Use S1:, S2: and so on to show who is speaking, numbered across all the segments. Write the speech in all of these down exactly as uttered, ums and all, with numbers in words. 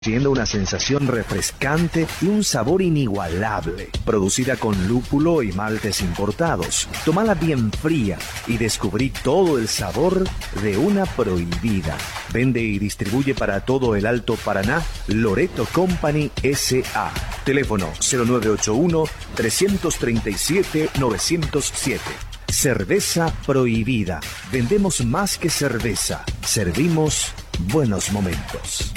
S1: Siendo una sensación refrescante y un sabor inigualable. Producida con lúpulo y maltes importados. Tómala bien fría y descubrí todo el sabor de una prohibida. Vende y distribuye para todo el Alto Paraná Loreto Company S A. Teléfono cero nueve ocho uno, tres tres siete, nueve cero siete. Cerveza Prohibida. Vendemos más que cerveza. Servimos buenos momentos.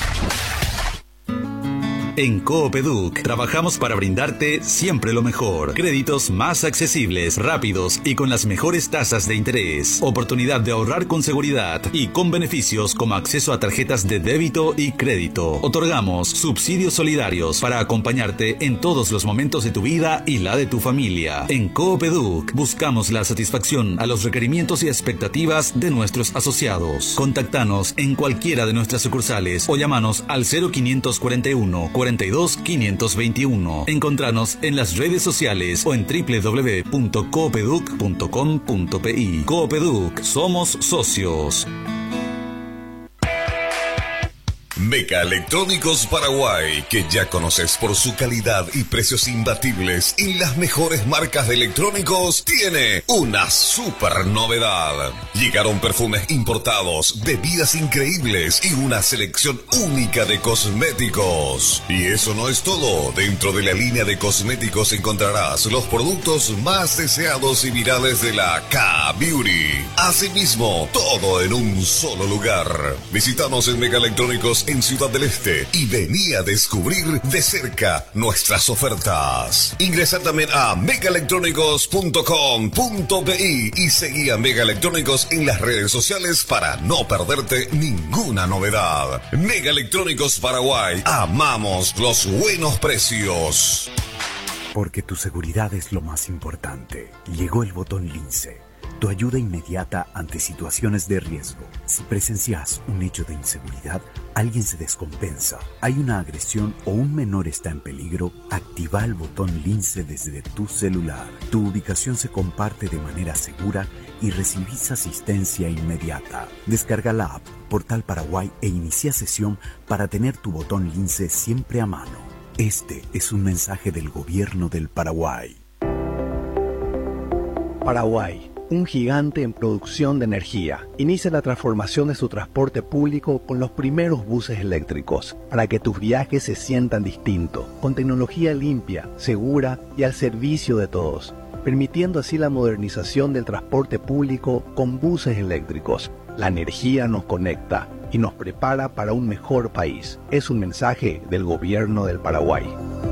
S2: En Coopeduc trabajamos para brindarte siempre lo mejor. Créditos más accesibles, rápidos y con las mejores tasas de interés. Oportunidad de ahorrar con seguridad y con beneficios como acceso a tarjetas de débito y crédito. Otorgamos subsidios solidarios para acompañarte en todos los momentos de tu vida y la de tu familia. En Coopeduc buscamos la satisfacción a los requerimientos y expectativas de nuestros asociados. Contactanos en cualquiera de nuestras sucursales o llamanos al cero quinientos cuarenta y uno, cuarenta y dos, quinientos veintiuno. Encontranos en las redes sociales o en doble u doble u doble u punto coopeduc punto com punto pi. Coopeduc, somos socios.
S3: Meca Electrónicos Paraguay, que ya conoces por su calidad y precios imbatibles y las mejores marcas de electrónicos, tiene una super novedad. Llegaron perfumes importados, bebidas increíbles y una selección única de cosméticos. Y eso no es todo. Dentro de la línea de cosméticos encontrarás los productos más deseados y virales de la K-Beauty. Asimismo, todo en un solo lugar. Visítanos en Meca Electrónicos en Ciudad del Este y vení a descubrir de cerca nuestras ofertas. Ingresa también a meca electrónicos punto com punto pi y seguí a Mega Electrónicos en las redes sociales para no perderte ninguna novedad. Mega Electrónicos Paraguay, amamos los buenos precios.
S4: Porque tu seguridad es lo más importante. Llegó el botón Lince, tu ayuda inmediata ante situaciones de riesgo. Si presencias un hecho de inseguridad, alguien se descompensa, hay una agresión o un menor está en peligro, activa el botón Lince desde tu celular. Tu ubicación se comparte de manera segura y recibís asistencia inmediata. Descarga la app Portal Paraguay e inicia sesión para tener tu botón Lince siempre a mano. Este es un mensaje del Gobierno del Paraguay.
S5: Paraguay, un gigante en producción de energía, inicia la transformación de su transporte público con los primeros buses eléctricos, para que tus viajes se sientan distintos, con tecnología limpia, segura y al servicio de todos, permitiendo así la modernización del transporte público con buses eléctricos. La energía nos conecta y nos prepara para un mejor país. Es un mensaje del Gobierno del Paraguay.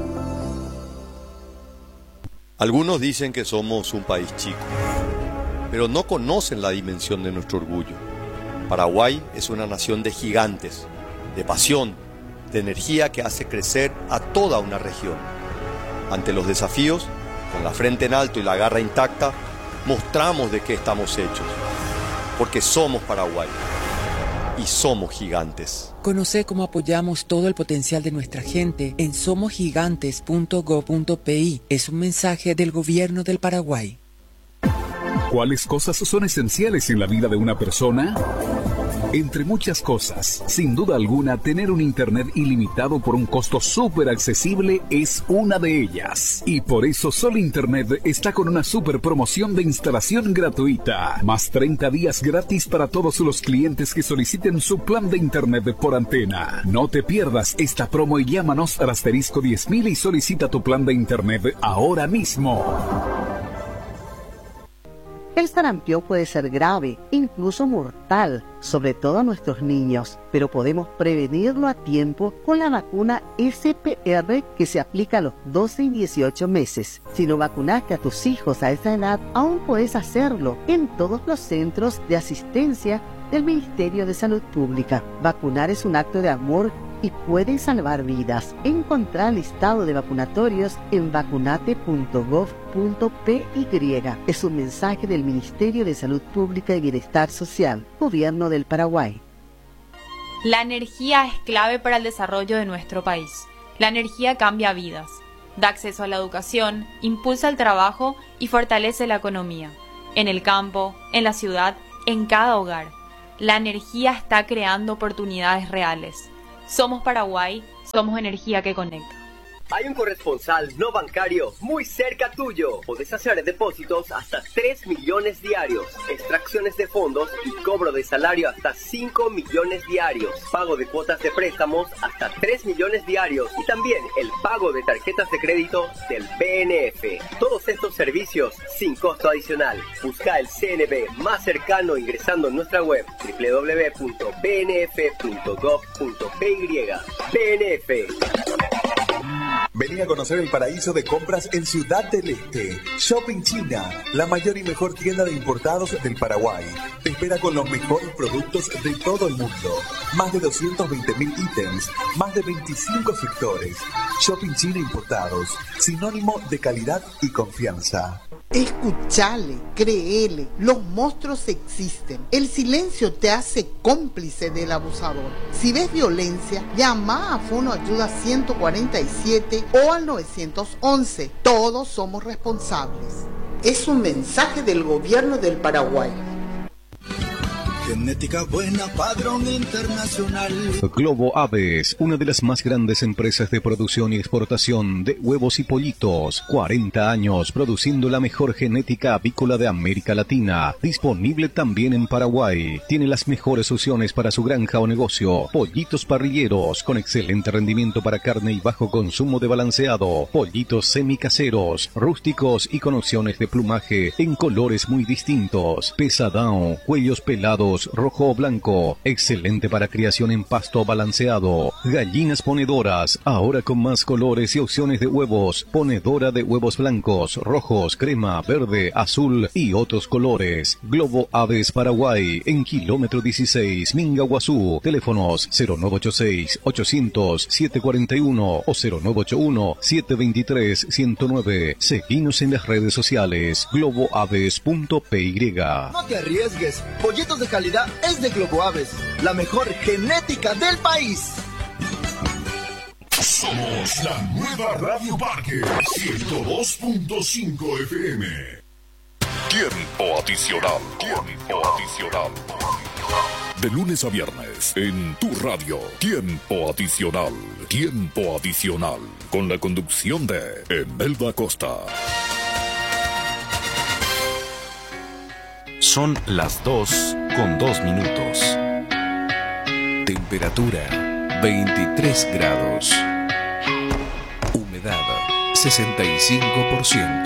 S6: Algunos dicen que somos un país chico, pero no conocen la dimensión de nuestro orgullo. Paraguay es una nación de gigantes, de pasión, de energía que hace crecer a toda una región. Ante los desafíos, con la frente en alto y la garra intacta, mostramos de qué estamos hechos, porque somos Paraguay y somos gigantes.
S7: Conoce cómo apoyamos todo el potencial de nuestra gente en somos gigantes punto gob punto pi. Es un mensaje del Gobierno del Paraguay.
S8: ¿Cuáles cosas son esenciales en la vida de una persona? Entre muchas cosas, sin duda alguna, tener un internet ilimitado por un costo súper accesible es una de ellas. Y por eso Sol Internet está con una súper promoción de instalación gratuita. Más treinta días gratis para todos los clientes que soliciten su plan de internet por antena. No te pierdas esta promo y llámanos al asterisco diez mil y solicita tu plan de internet ahora mismo.
S9: El sarampión puede ser grave, incluso mortal, sobre todo a nuestros niños, pero podemos prevenirlo a tiempo con la vacuna S P R que se aplica a los doce y dieciocho meses. Si no vacunaste a tus hijos a esa edad, aún puedes hacerlo en todos los centros de asistencia del Ministerio de Salud Pública. Vacunar es un acto de amor y puede salvar vidas. Encontrá el listado de vacunatorios en vacunate punto gob punto pi. Es un mensaje del Ministerio de Salud Pública y Bienestar Social, Gobierno del Paraguay.
S10: La energía es clave para el desarrollo de nuestro país. La energía cambia vidas, da acceso a la educación, impulsa el trabajo y fortalece la economía. En el campo, en la ciudad, en cada hogar. La energía está creando oportunidades reales. Somos Paraguay Somos energía que conecta.
S11: Hay un corresponsal no bancario muy cerca tuyo. Podés hacer depósitos hasta tres millones diarios, extracciones de fondos y cobro de salario hasta cinco millones diarios, pago de cuotas de préstamos hasta tres millones diarios y también el pago de tarjetas de crédito del B N F. Todos estos servicios sin costo adicional. Busca el C N B más cercano ingresando en nuestra web doble u doble u doble u punto b n f punto gov punto p y. B N F.
S12: Vení a conocer el paraíso de compras en Ciudad del Este. Shopping China, la mayor y mejor tienda de importados del Paraguay. Te espera con los mejores productos de todo el mundo. Más de doscientos veinte mil ítems, más de veinticinco sectores. Shopping China Importados, sinónimo de calidad y confianza.
S13: Escuchale, créele, los monstruos existen. El silencio te hace cómplice del abusador. Si ves violencia, llama a Fono Ayuda ciento cuarenta y siete o al nueve once. Todos somos responsables. Es un mensaje del gobierno del Paraguay.
S14: Genética buena, padrón internacional.
S15: Globo Aves, una de las más grandes empresas de producción y exportación de huevos y pollitos. cuarenta años produciendo la mejor genética avícola de América Latina. Disponible también en Paraguay. Tiene las mejores opciones para su granja o negocio. Pollitos parrilleros con excelente rendimiento para carne y bajo consumo de balanceado. Pollitos semicaseros, rústicos y con opciones de plumaje en colores muy distintos. Pesadão, cuellos pelados, rojo o blanco, excelente para criación en pasto balanceado. Gallinas ponedoras, ahora con más colores y opciones de huevos. Ponedora de huevos blancos, rojos, crema, verde, azul y otros colores. Globo Aves Paraguay, en kilómetro dieciséis, Mingaguazú. Teléfonos cero nueve ocho seis, ochocientos, setecientos cuarenta y uno o cero nueve ocho uno, setecientos veintitrés, ciento nueve. Seguinos en las redes sociales, globo aves punto p y.
S14: No te arriesgues, pollitos de calidad es de Globo Aves, la mejor genética del país.
S16: Somos la nueva Radio Parque ciento dos punto cinco F M. Tiempo adicional. Tiempo adicional. De lunes a viernes en tu radio. Tiempo adicional. Tiempo adicional. Con la conducción de Emelda Costa.
S17: Son las dos con dos minutos. Temperatura veintitrés grados. Humedad sesenta y cinco por ciento.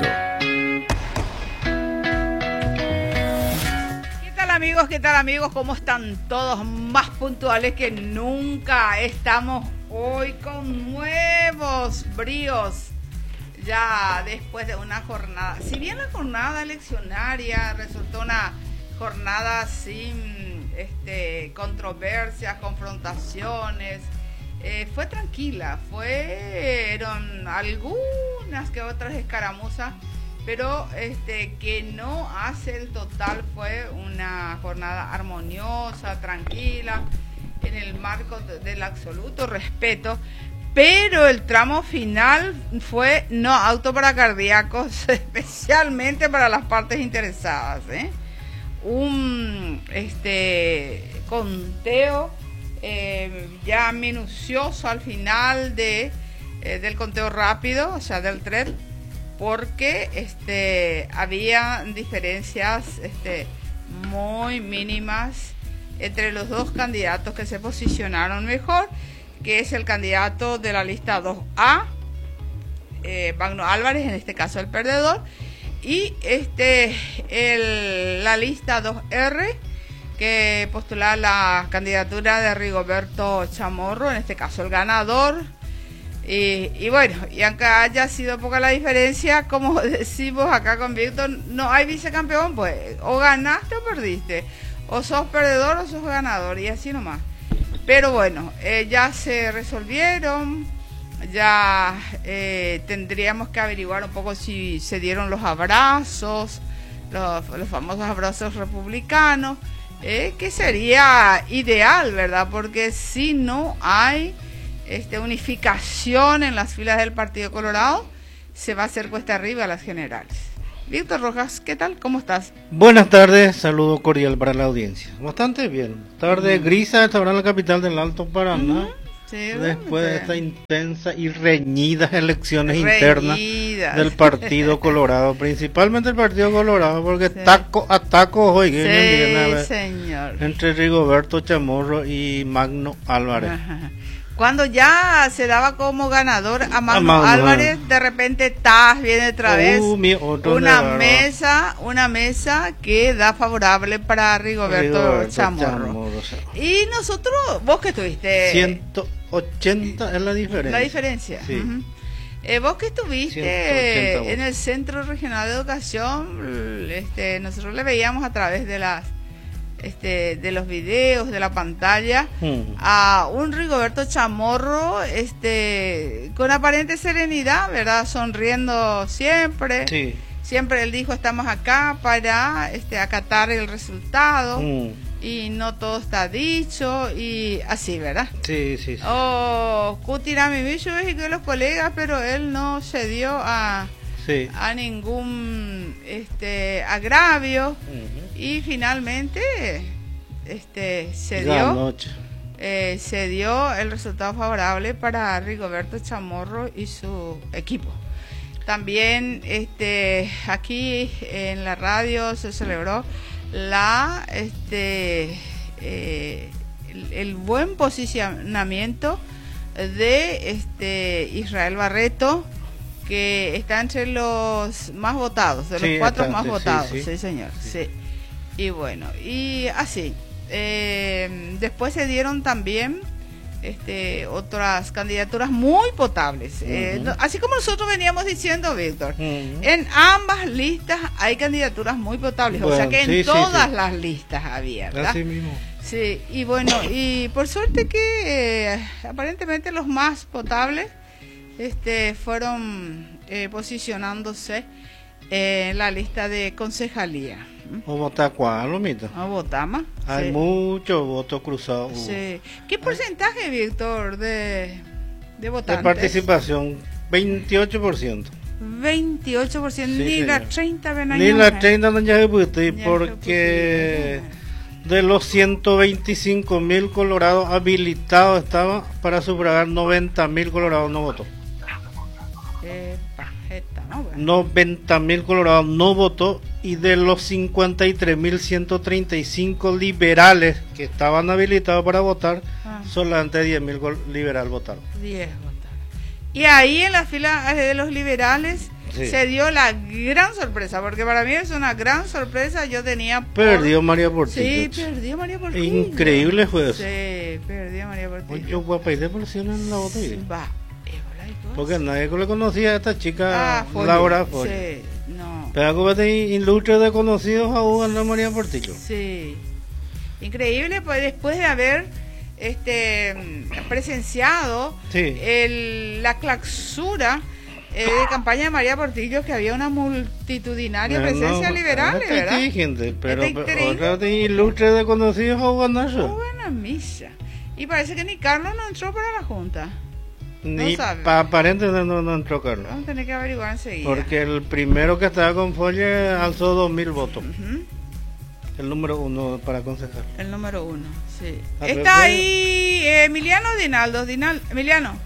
S18: ¿Qué tal amigos? ¿Qué tal amigos? ¿Cómo están todos? Más puntuales que nunca. Estamos hoy con nuevos bríos. Ya después de una jornada, si bien la jornada eleccionaria resultó una jornada sin este, controversias, confrontaciones, eh, fue tranquila, fueron algunas que otras escaramuzas, pero este, que no hace el total. Fue una jornada armoniosa, tranquila, en el marco del absoluto respeto. Pero el tramo final fue no auto para cardíacos, especialmente para las partes interesadas, ¿eh? Un este conteo eh, ya minucioso al final de eh, del conteo rápido, o sea, del T R E P, porque este había diferencias este muy mínimas entre los dos candidatos que se posicionaron mejor, que es el candidato de la lista dos A, eh, Magno Álvarez, en este caso el perdedor, y este el, la lista dos R, que postula la candidatura de Rigoberto Chamorro, en este caso el ganador. Y, y bueno, y aunque haya sido poca la diferencia, como decimos acá con Víctor, no hay vicecampeón, pues o ganaste o perdiste, o sos perdedor o sos ganador, y así nomás. Pero bueno, eh, ya se resolvieron, ya eh, tendríamos que averiguar un poco si se dieron los abrazos, los, los famosos abrazos republicanos, eh, que sería ideal, ¿verdad? Porque si no hay este, unificación en las filas del Partido Colorado, se va a hacer cuesta arriba a las generales. Víctor Rojas, ¿qué tal? ¿Cómo estás?
S19: Buenas tardes, saludo cordial para la audiencia. Bastante bien. Tarde uh-huh. grisa, esta hora en la capital del Alto Paraná. Uh-huh.
S18: Sí,
S19: después
S18: sí.
S19: de esta intensa y reñidas elecciones
S18: Reñidas.
S19: internas del Partido Colorado, principalmente el Partido Colorado, porque
S18: Sí.
S19: taco a taco hoy, que
S18: Sí,
S19: bien viene a ver,
S18: señor.
S19: entre Rigoberto Chamorro y Magno Álvarez.
S18: Ajá. Cuando ya se daba como ganador a Magno
S19: Magno,
S18: Álvarez, de repente Taz viene otra vez.
S19: Uh, mi otro
S18: una
S19: de verdad.
S18: mesa, una mesa que da favorable para Rigoberto,
S19: Rigoberto
S18: Chamorro.
S19: Chamorro, sí.
S18: Y nosotros, vos que estuviste.
S19: ciento ochenta es la diferencia.
S18: La diferencia.
S19: Sí.
S18: Ujú. Eh, vos que estuviste
S19: ciento ochenta
S18: en el Centro Regional de Educación, este, nosotros le veíamos a través de las este, de los videos, de la pantalla,
S19: Mm.
S18: a un Rigoberto Chamorro este, con aparente serenidad, ¿verdad? Sonriendo siempre.
S19: Sí.
S18: Siempre él dijo, estamos acá para este, acatar el resultado.
S19: Mm.
S18: Y no todo está dicho y así, ¿verdad?
S19: Sí, sí, sí.
S18: Oh, Cutirami Bicho y que los colegas, pero él no cedió a,
S19: Sí.
S18: a ningún este agravio
S19: Ujú.
S18: y finalmente este se
S19: Ganó.
S18: dio eh, se dio el resultado favorable para Rigoberto Chamorro y su equipo. También este aquí en la radio se celebró la este eh, el, el buen posicionamiento de este Israel Barreto, que está entre los más votados, de los
S19: Sí,
S18: cuatro
S19: está,
S18: más
S19: sí,
S18: votados,
S19: sí,
S18: sí,
S19: sí.
S18: señor, sí. Y bueno, y así, eh, después se dieron también este otras candidaturas muy potables, eh,
S19: Ujú.
S18: no- así como nosotros veníamos diciendo, Víctor,
S19: Ujú.
S18: en ambas listas hay candidaturas muy potables, o sea
S19: Bueno,
S18: que en
S19: sí, sí,
S18: todas
S19: sí.
S18: las listas había, ¿verdad?
S19: Así mismo.
S18: Sí, y bueno, y por suerte que eh, aparentemente los más potables este, fueron eh, posicionándose en la lista de concejalía.
S19: O votar cuál, Lomita.
S18: ¿No votamos?
S19: Hay
S18: Sí.
S19: muchos votos cruzados. hubo.
S18: Sí. ¿Qué porcentaje, Víctor, de, de
S19: De
S18: votantes?
S19: participación, veintiocho por ciento.
S18: veintiocho por ciento,
S19: Sí,
S18: ni
S19: señor.
S18: la treinta ven
S19: Ni
S18: años,
S19: la
S18: eh.
S19: treinta no ya se
S18: Ya
S19: porque de los ciento veinticinco mil colorados habilitados estaban para sufragar, noventa mil colorados no votó.
S18: Epa, esta, ¿no? Bueno.
S19: noventa mil colorados no votó, y de los cincuenta y tres mil ciento treinta y cinco liberales que estaban habilitados para votar,
S18: Ah.
S19: solamente diez mil liberales votaron.
S18: diez votaron. Y ahí en la fila de los liberales
S19: Sí.
S18: se dio la gran sorpresa, porque para mí es una gran sorpresa. Yo tenía por-
S19: Perdió María Portillo.
S18: Sí, perdió María Portillo.
S19: Increíble fue eso.
S18: Sí, perdió María Portillo.
S19: Oye, yo voy a pedir devolución en la voto.
S18: Va.
S19: Porque nadie le conocía a esta chica,
S18: Ah, Folle.
S19: Laura Folle.
S18: Sí, no.
S19: Pero como de ilustres desconocidos a Hugo Ana María Portillo.
S18: Sí. Increíble, pues después de haber este presenciado
S19: Sí.
S18: el, la clausura eh, de campaña de María Portillo, que había una multitudinaria
S19: No,
S18: presencia
S19: no,
S18: liberal,
S19: esta
S18: ¿verdad?
S19: inteligente, pero,
S18: Esta
S19: pero
S18: inteligente.
S19: otra de ilustres desconocidos a Hugo Ana.
S18: Buena misa. Y parece que ni Carlos no entró para la Junta.
S19: Ni
S18: no sabe.
S19: pa- aparentemente no, no entró Carlos.
S18: Vamos a tener que averiguar enseguida.
S19: Porque el primero que estaba con Folle alzó dos mil votos.
S18: Ujú.
S19: El número uno para concejal.
S18: El número uno, sí.
S19: Ah,
S18: Está
S19: pero-
S18: ahí eh, Emiliano Dinaldo, Dinal, Emiliano.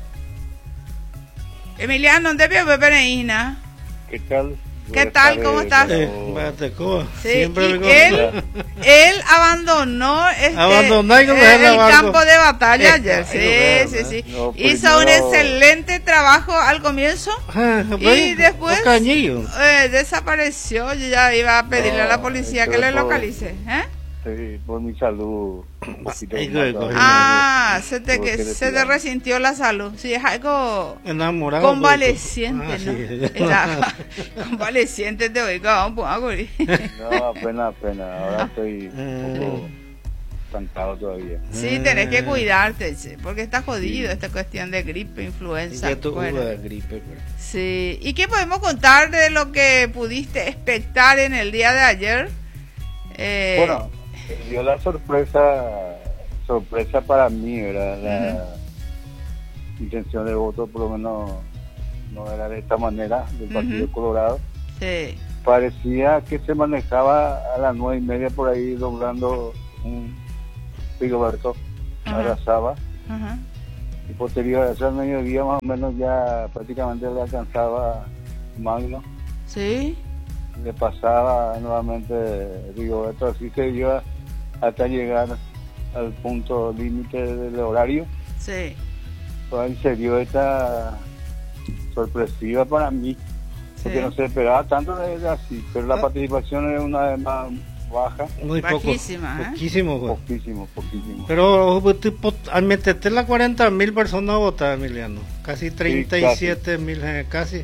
S18: Emiliano, ¿dónde veo Pepereína?
S20: ¿Qué tal?
S18: ¿Qué
S20: Buenas
S18: tal?
S20: tardes,
S18: ¿Cómo estás?
S20: bueno,
S19: Batecoa,
S18: Sí,
S19: siempre
S18: y
S19: el
S18: él, él abandonó este,
S19: Abandonó y que
S18: eh,
S19: coger la
S18: el
S19: barco.
S18: campo de batalla
S19: Eh,
S18: ayer. Sí,
S19: eh,
S18: sí, sí.
S20: no,
S18: Hizo un
S20: primero-
S18: excelente trabajo al comienzo y
S19: pues,
S18: después
S19: los cañillos.
S18: eh, desapareció. Yo ya iba a pedirle a la
S20: No,
S18: policía
S20: eso
S18: que le
S20: es por-
S18: localice. ¿eh?
S20: Sí, por mi salud. Un poquito
S19: Ay,
S20: más
S19: güey,
S20: todavía.
S18: Ah, se te,
S20: Tuve
S18: que
S20: que
S18: se te
S20: retirar.
S18: resintió la salud. Sí, es algo
S19: Enamorado.
S18: convaleciente,
S19: pues.
S18: ¿no?
S19: Ah, sí.
S18: Era convaleciente te oiga, un poco.
S20: No, apenas, apenas. Ahora estoy un poco
S19: Eh.
S20: estancado todavía.
S18: Sí, tenés que cuidarte, che, porque está jodido esta cuestión de gripe, influenza.
S19: Ya tuvo
S18: bueno.
S19: la gripe. Pues.
S18: Sí, ¿y qué podemos contar de lo que pudiste expectar en el día de ayer? Eh,
S20: Bueno, dio la sorpresa, sorpresa para mí, ¿verdad? La intención de voto por lo menos no era de esta manera, del Partido
S18: Ujú.
S20: Colorado.
S18: sí,
S20: Parecía que se manejaba a las nueve y media por ahí doblando un Rigoberto,
S18: Ajá.
S20: abrazaba.
S18: ajá,
S20: Y posterior a eso, al mediodía más o menos ya prácticamente le alcanzaba Magno.
S18: Sí.
S20: Le pasaba nuevamente Rigoberto, así se iba hasta llegar al punto límite del horario.
S18: Sí.
S20: Pues ahí se dio esta sorpresiva para mí, porque sí. No se esperaba tanto de, de así, pero la participación es una vez más baja.
S19: Muy poco.
S18: Bajísima, ¿eh?
S19: Poquísimo, pues.
S20: Poquísimo, poquísimo.
S19: Pero tipo, al meterte las cuarenta mil personas a votar, Emiliano, casi treinta y siete mil, sí, casi.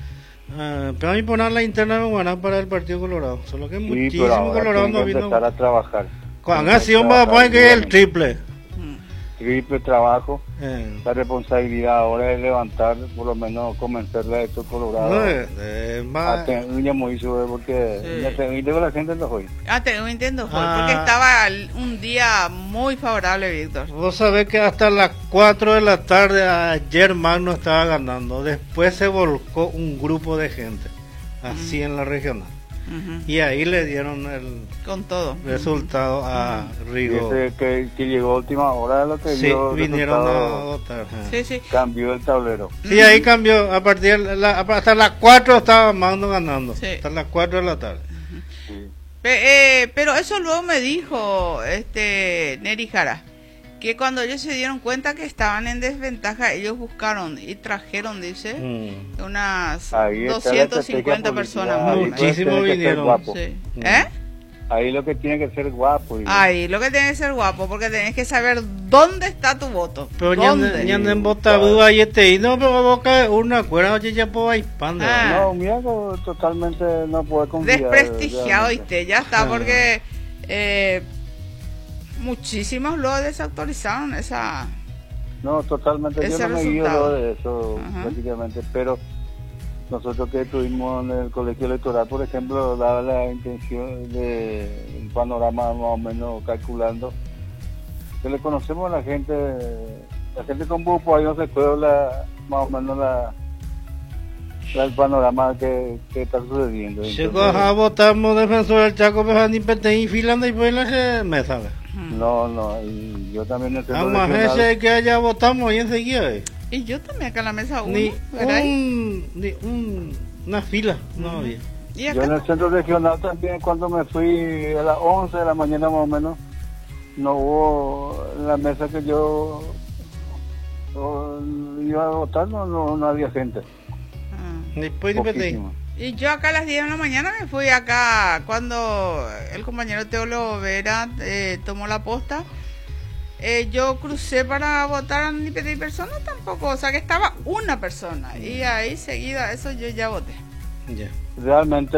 S19: Uh, pero a mí poner la interna me van a para el Partido Colorado, solo que sí, muchísimo Colorado no vino.
S20: Empezar a trabajar.
S19: Cuando ha sido más que el triple.
S20: Triple trabajo.
S19: Eh.
S20: La responsabilidad ahora es levantar, por lo menos convencerle a estos colorados.
S19: No, eh,
S20: a tener muy sobre porque
S18: sí.
S20: Ya te digo la gente no hoy.
S18: Ah, te entiendo,
S19: Ah.
S18: porque estaba un día muy favorable, Víctor.
S19: Vos sabés que hasta las cuatro de la tarde ayer Magno estaba ganando. Después se volcó un grupo de gente, así uh-huh. en la regional. Uh-huh. Y ahí le dieron el
S18: con todo
S19: resultado uh-huh. a Rigo.
S20: Ese que, que llegó a última hora lo que
S19: sí,
S20: dio
S19: vinieron a votar.
S18: Sí, sí.
S20: Cambió el tablero.
S19: Sí, ahí cambió. A partir de la, hasta las cuatro estaba Magno ganando.
S18: Sí.
S19: Hasta las cuatro de la tarde.
S20: Uh-huh. Sí.
S18: Pe- eh, pero eso luego me dijo este Neri Jara, que cuando ellos se dieron cuenta que estaban en desventaja, ellos buscaron y trajeron, dice, mm. unas
S20: ahí
S18: doscientas cincuenta personas más.
S19: Muchísimo vinieron.
S18: Sí. ¿Eh?
S20: Ahí lo que tiene que ser guapo.
S18: Digamos. Ahí lo que tiene que ser guapo, porque tenés que saber dónde está tu voto.
S19: Pero ya en Botabú ahí te y no, pero boca una cuerda oye ya puedo hispando.
S20: Ah. No, mira, totalmente no puedo confiar.
S18: Desprestigiado, ¿viste? Ya está, porque eh, muchísimos lo desautorizaron esa.
S20: No, totalmente. Yo no me guío de eso, uh-huh. prácticamente, pero nosotros que estuvimos en el colegio electoral, por ejemplo, daba la intención de el panorama más o menos calculando, que le conocemos a la gente, la gente con grupo ahí no se puede la, más o menos la, la el panorama que, que está sucediendo.
S19: Chicos, a votamos defensor del Chaco, pero ni pete y filando y pues la me sabe.
S20: No, no, y yo también necesito.
S19: Vamos a ese que allá votamos y enseguida.
S18: Y yo también acá en la mesa uno,
S19: ni un, ni un, una fila no había.
S20: Yo en el centro regional también, cuando me fui a las once de la mañana más o menos, no hubo en la mesa que yo, yo iba a votar, no, no, no había gente.
S18: Ah.
S19: Después
S18: y yo acá a las diez de la mañana me fui acá cuando el compañero Teólogo Vera eh, tomó la posta. Eh, yo crucé para votar a ni pedir personas tampoco, o sea que estaba una persona y ahí seguida eso yo ya voté.
S20: Yeah. Realmente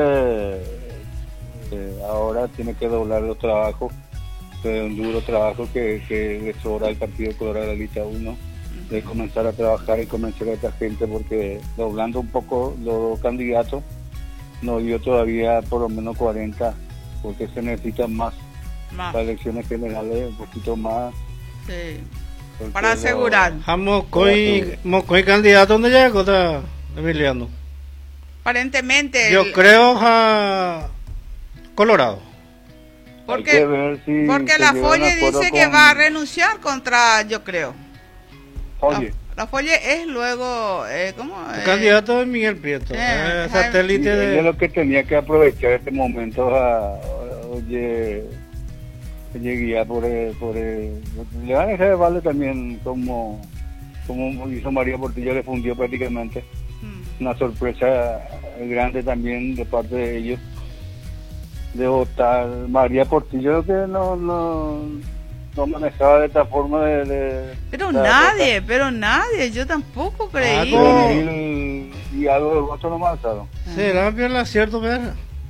S20: eh, ahora tiene que doblar los trabajos, eh, un duro trabajo que, que le sobra al Partido Colorado de la lista uno, uh-huh. de comenzar a trabajar y convencer a esta gente, porque doblando un poco los candidatos no dio todavía por lo menos cuarenta, porque se necesitan más, más. Para elecciones generales un poquito más.
S18: Sí. Para asegurar.
S19: Mocoy, Mocoy candidato, ¿dónde llegó, Emiliano?
S18: Aparentemente.
S19: Yo el... creo a Colorado.
S18: Porque, ver si porque la Folle dice que con... va a renunciar contra, yo creo.
S20: Oye.
S18: La, la Folle es luego, eh, ¿cómo?
S19: El
S18: eh,
S19: candidato de Miguel Prieto, eh, eh, satélite
S20: sí,
S19: de.
S20: Yo lo que tenía que aprovechar este momento a, oye. Llegué por el, por el, le van a dejar de vale también como como hizo María Portillo, le fundió prácticamente mm. una sorpresa grande también de parte de ellos de votar María Portillo, que no no no manejaba de esta forma de, de
S18: pero
S20: de
S18: nadie votar. Pero nadie, yo tampoco creí
S20: ah, y, y algo de voto no me alzaron.
S19: ¿Será que el acierto, Pedro?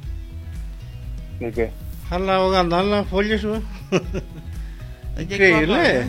S20: ¿De qué?
S19: A la Uganda, la Folle sube. Increíble.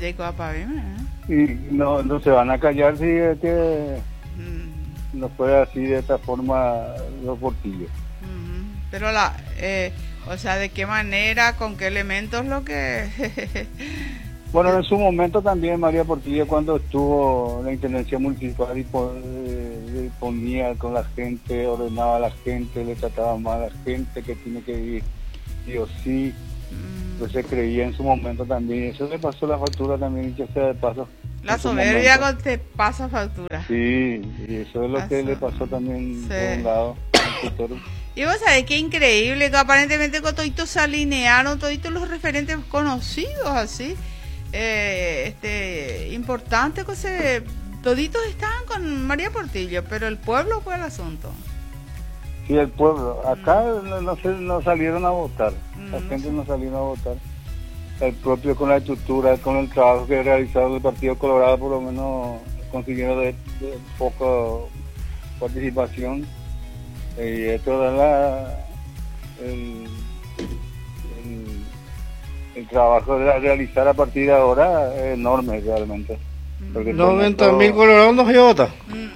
S20: Y no, no se van a callar si es que mm. no fue así de esta forma los Portillos.
S18: Mm-hmm. Pero la, eh, o sea, ¿de qué manera, con qué elementos lo que?
S20: Bueno, en su momento también María Portillo, cuando estuvo en la intendencia municipal y eh, ponía con la gente, ordenaba a la gente, le trataba mal a la gente que tiene que ir sí o sí, mm. pues se creía en su momento también, eso le pasó la factura también, que sea de paso.
S18: La soberbia con te pasa factura.
S20: Sí, y eso es lo
S18: Pasó.
S20: que le pasó también
S18: Sí.
S20: por un lado al tutor.
S18: Y vos sabés qué increíble, que aparentemente con toditos se alinearon, toditos los referentes conocidos así, eh, este, importantes, que se, toditos estaban con María Portillo, pero el pueblo fue el asunto.
S20: Sí, el pueblo. Acá no, no, se, no salieron a votar. La
S18: Mm,
S20: gente no salieron a votar. El propio con la estructura, con el trabajo que realizaron el Partido Colorado, por lo menos consiguieron de, de poca participación. Y esto da la, el, el, el trabajo de realizar a partir de ahora es enorme realmente. Porque con
S19: noventa
S20: esto-
S19: mil colorados no se va a votar.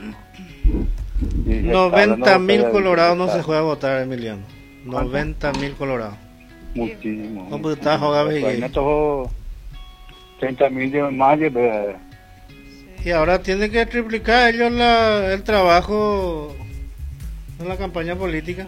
S20: y se está
S19: noventa
S20: hablando
S19: mil
S20: de-
S19: colorados no
S20: está-
S19: se juega a votar, Emiliano. noventa mil colorados.
S20: Muchísimo.
S19: ¿Cómo está jugando?
S20: Pues en estos treinta mil de más de
S19: Y ahora tienen que triplicar ellos la, el trabajo en la campaña política.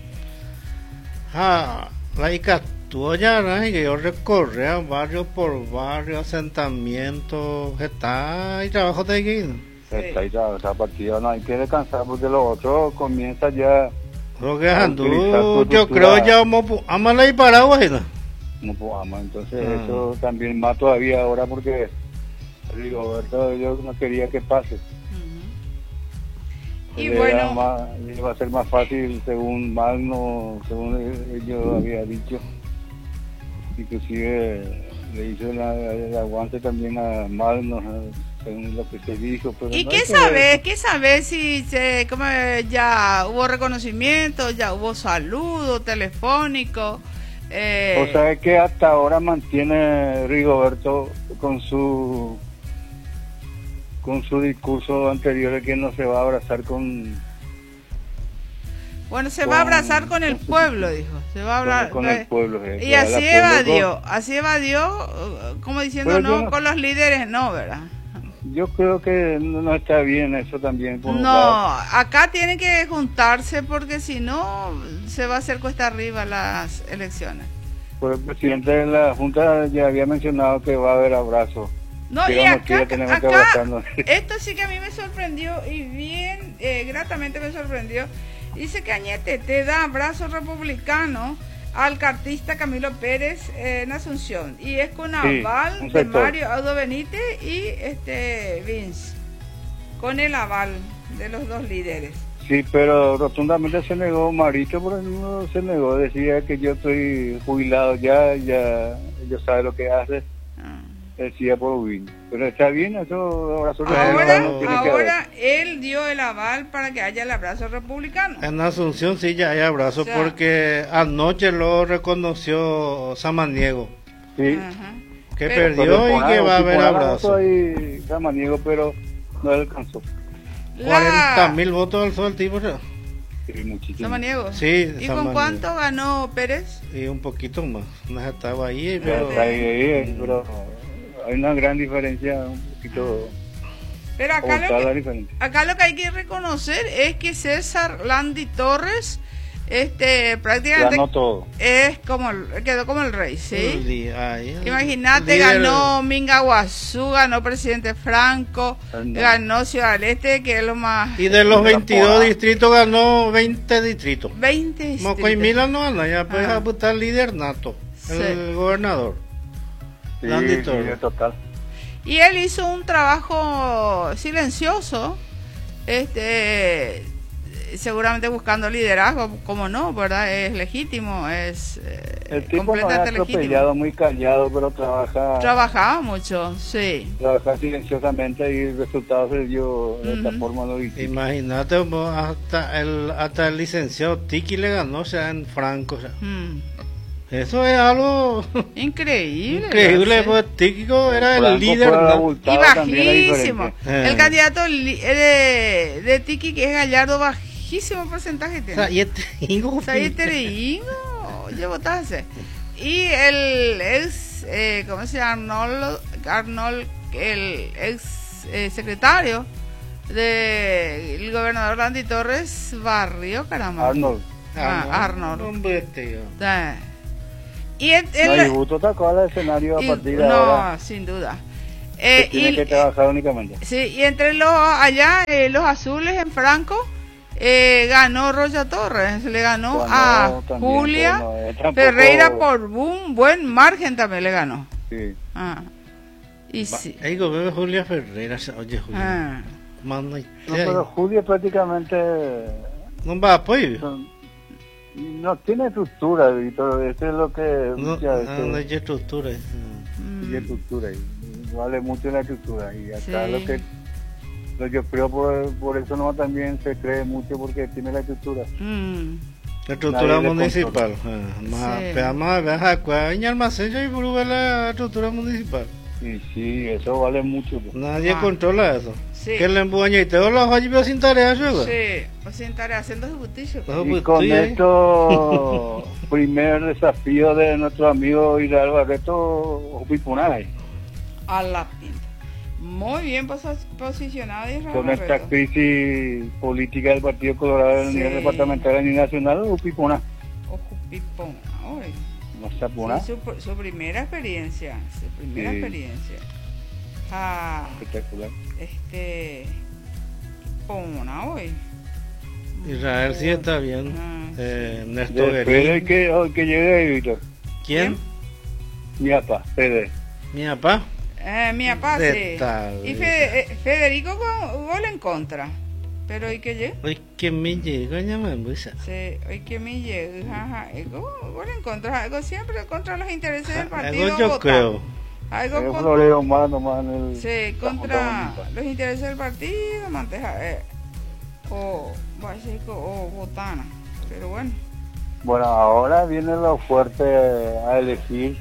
S19: Ah, la Icatúa ya, ¿no? Y que yo recorría barrio por barrio, asentamientos, está y trabajo de aquí.
S20: Está ahí, o sea, partido no hay que descansar porque lo otro comienza ya.
S19: Lo que
S20: a
S19: andu,
S20: utilizar su
S19: yo
S20: estructura
S19: creo ya vamos a amar y Paraguay, ¿no?
S20: como Poama. Entonces
S19: Ah.
S20: eso también más todavía ahora porque digo, Roberto, yo no quería que pase.
S18: Y
S20: Era
S18: bueno.
S20: más- iba a ser más fácil según Magno, según ellos había dicho. Inclusive le hizo la- el aguante también a Magno, eh, según lo que se dijo. Pero
S18: ¿Y
S20: no
S18: qué
S20: hay que-
S18: sabes? ¿Qué sabes si se, como ya hubo reconocimiento, ya hubo saludo telefónico? Eh,
S20: O sea, es que hasta ahora mantiene Rigoberto con su con su discurso anterior de que no se va a abrazar con
S18: bueno, se
S20: con-
S18: va a abrazar con el pueblo, dijo. Se va a hablar
S20: con el pueblo. eh,
S18: y
S20: que
S18: así
S20: habla por los
S18: evadió,
S20: dos.
S18: así evadió, eh, como diciendo
S20: Pero yo
S18: no,
S20: no-
S18: con los líderes no, ¿verdad?
S20: Yo creo que no, no está bien eso también. por un
S18: No,
S20: lado.
S18: acá tienen que juntarse porque si no se va a hacer cuesta arriba las elecciones.
S20: Pues el presidente de la Junta ya había mencionado que va a haber abrazos.
S18: No, y
S20: Digamos que
S18: acá,
S20: ya tenemos que
S18: acá
S20: abrazarnos.
S18: esto sí que a mí me sorprendió y bien eh, gratamente me sorprendió. Dice que Añete te da abrazo republicano al cartista Camilo Pérez eh, en Asunción y es con
S20: Sí,
S18: aval
S20: un
S18: de
S20: sector.
S18: Mario Audo Benítez y este Vince, con el aval de los dos líderes.
S20: Sí, pero rotundamente se negó Marito, por el mismo se negó, decía que yo estoy jubilado ya, ya ellos saben lo que hace, decía por Win. Pero está bien, eso abrazo
S18: Ahora,
S20: republicano tiene que haber.
S18: ahora él dio el aval para que haya el abrazo republicano.
S19: En Asunción sí ya hay abrazo
S18: O sea-
S19: porque anoche lo reconoció Samaniego.
S20: Sí.
S19: Que
S18: Pero-
S19: perdió y que va a haber abrazo.
S20: Soy Samaniego, pero no alcanzó.
S19: cuarenta mil votos alzó el tipo. ¿no?
S20: Sí, muchísimo.
S18: Samaniego.
S19: Sí,
S18: ¿Y
S19: Samaniego.
S18: con cuánto ganó Pérez?
S19: Y un poquito más. No estaba ahí,
S20: Ya
S19: pero.
S20: está ahí, ahí, pero hay una gran diferencia, un poquito.
S18: Pero acá
S20: ¿Cómo
S18: lo,
S20: está la
S18: que,
S20: diferencia?
S18: acá lo que hay que reconocer es que César Landi Torres este prácticamente
S20: Ganó todo.
S18: es como el- quedó como el rey, ¿sí?
S19: Sí, ahí,
S18: Imagínate,
S19: líder-
S18: ganó Mingaguazú, ganó Presidente Franco,
S20: Anda.
S18: ganó Ciudad del Este, que es lo más...
S19: Y de los veintidós distritos ganó veinte distritos.
S18: veinte
S19: Mocoimila no anda, ya puedes
S18: Ah.
S19: apuntar líder nato, el
S18: Sí.
S19: gobernador.
S20: Sí,
S19: Landi
S20: sí,
S19: Torres.
S20: total.
S18: Y él hizo un trabajo silencioso, este seguramente buscando liderazgo, como no, ¿verdad? Es legítimo, es eh,
S20: El tipo no es
S18: completamente legítimo.
S20: atropellado, muy callado, pero trabaja,
S18: Trabajaba mucho, sí.
S20: trabaja silenciosamente y el resultado se dio de esta
S18: Ujú.
S20: forma no distinta.
S19: Imagínate, vos, hasta el hasta el licenciado Tiki le ganó, o sea, en Franco. O sea.
S18: Mm.
S19: Eso es algo
S18: Increíble.
S19: increíble,
S18: ¿no? Sí.
S19: pues Tíquico era
S20: Franco
S19: el líder.
S20: fue
S19: ¿no?
S20: abultado
S18: Y
S20: también, la
S18: bajísimo.
S20: diferencia.
S19: Eh.
S18: El candidato li- eh, de, de Tiki, que es Gallardo, bajísimo porcentaje
S19: O
S18: tiene.
S19: sea, y este hijo,
S18: O sea, y Tereingo, oye, votaste. Y el ex, eh, ¿cómo se llama? Arnold, Arnold el ex eh, secretario del gobernador Landy Torres barrio, caramba.
S20: Arnold.
S18: Ah, Arnold.
S19: Hombre, tío.
S18: Ah. Y el, el-
S20: No, y Busto tocó el escenario a
S18: y-
S20: partir de
S18: no,
S20: ahora.
S18: sin duda. Eh,
S20: tiene
S18: y,
S20: que trabajar únicamente.
S18: Sí, y entre los allá, eh, los azules en Franco, eh, ganó Rocha Torres, le ganó, ganó a también, Julia no, tampoco... Ferreira por un buen margen también le ganó.
S20: Sí.
S18: Ah. Y ba, sí.
S19: Ahí veo Julia Ferreira, oye Julia. Ah.
S20: Manda no, pero Julia prácticamente
S19: no va a apoyo.
S20: No, no tiene estructura y todo eso es lo que
S19: no, ya, no, no hay estructura.
S20: Mm. Hay estructura y vale mucho la estructura y acá sí. lo que lo yo creo por, por eso no también se cree mucho porque tiene la estructura.
S19: Mm. La estructura nadie municipal. Más más baja cuál almacén y por la estructura municipal.
S20: Sí, sí, eso vale mucho.
S19: Pues. Nadie ah. controla eso. Sí. Que le embuña y te los ojos sin tarea, ¿sí?
S18: Sí, sin tarea, haciendo ejecutillo.
S20: Y con esto, primer desafío de nuestro amigo Israel Barreto, Opipunay.
S18: A la pinta. Muy bien posicionado Israel
S20: con
S18: Barreto.
S20: Esta crisis política del Partido Colorado en sí. nivel departamental y nacional, Opipunay.
S18: Opipunay. Sí, su, su primera experiencia, su primera sí. experiencia. Ah,
S20: espectacular.
S18: Este, Pomona hoy.
S19: Israel sí está bien. Ah, eh, sí. Néstor
S20: Guerín. que hoy que llegue ahí, Víctor.
S19: ¿Quién?
S20: Mi papá, Fede.
S19: Mi papá.
S18: Eh, mi papá sí. Y Fede, eh, Federico con gol en contra. Pero hoy que llegue.
S19: Hoy que me llega, ya me embusa.
S18: Sí, hoy que me llega, ajá. Gol en contra, algo siempre contra los intereses del partido.
S19: Algo yo votar. creo.
S18: Algo
S20: contra, florero más nomás en el
S18: sí, contra los intereses del partido, manteja, eh, o básico o botana, pero bueno.
S20: Bueno, ahora viene lo fuerte a elegir.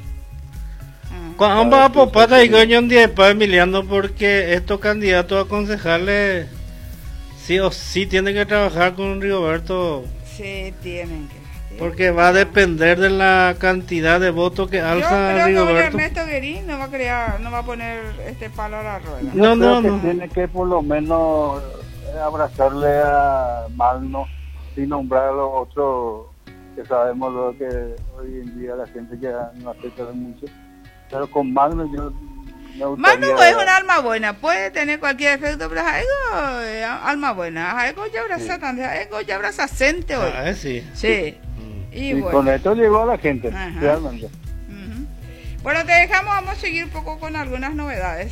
S19: Cuando va a popata y coño un día para Emiliano porque estos candidatos a concejales sí o sí tienen que trabajar con Rigoberto.
S18: Sí, tienen que.
S19: Porque va a depender de la cantidad de votos que alza
S18: Yo creo
S19: Rigoberto.
S18: que Ernesto Guerín no va a crear, no va a poner este palo a la rueda.
S20: Yo
S19: no,
S20: creo
S19: no,
S20: que
S19: no.
S20: Tiene que por lo menos abrazarle a Magno sin nombrar a los otros que sabemos lo que hoy en día la gente ya no acepta mucho. Pero con Magno yo
S18: Magno es un alma buena, puede tener cualquier efecto, pero es algo eh, alma buena, algo ya abraza sí. algo ya abraza gente hoy.
S19: Ah, sí.
S18: Sí.
S20: Y, y bueno. Con esto llegó a la gente,
S18: Ajá.
S20: realmente.
S18: Uh-huh. Bueno, te dejamos, vamos a seguir un poco con algunas novedades.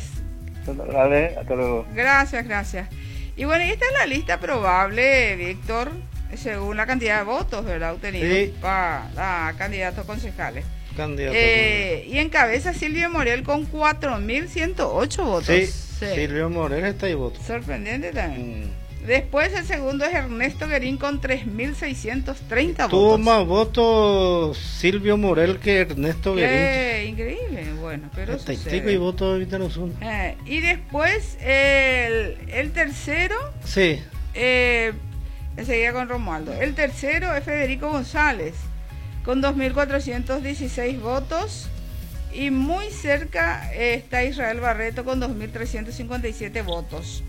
S20: Dale, hasta luego.
S18: Gracias, gracias. Y bueno, y esta es la lista probable, Víctor, según la cantidad de votos, ¿verdad? Obtenidos sí. para candidatos concejales.
S19: Candidato
S18: eh, y encabeza Silvio Morel con cuatro mil ciento ocho votos.
S19: Sí, sí, Silvio Morel está ahí voto.
S18: Sorprendente también. Mm. Después el segundo es Ernesto Guerín con tres mil seiscientos treinta
S19: Tuvo
S18: votos.
S19: Tuvo más votos Silvio Morel que Ernesto Guerín.
S18: Eh, increíble, bueno, pero sucede.
S19: Y votos
S18: eh, y después el, el tercero.
S19: Sí.
S18: Eh, enseguida con Romualdo. El tercero es Federico González con dos mil cuatrocientos dieciséis votos y muy cerca eh, está Israel Barreto con dos mil trescientos cincuenta y siete votos.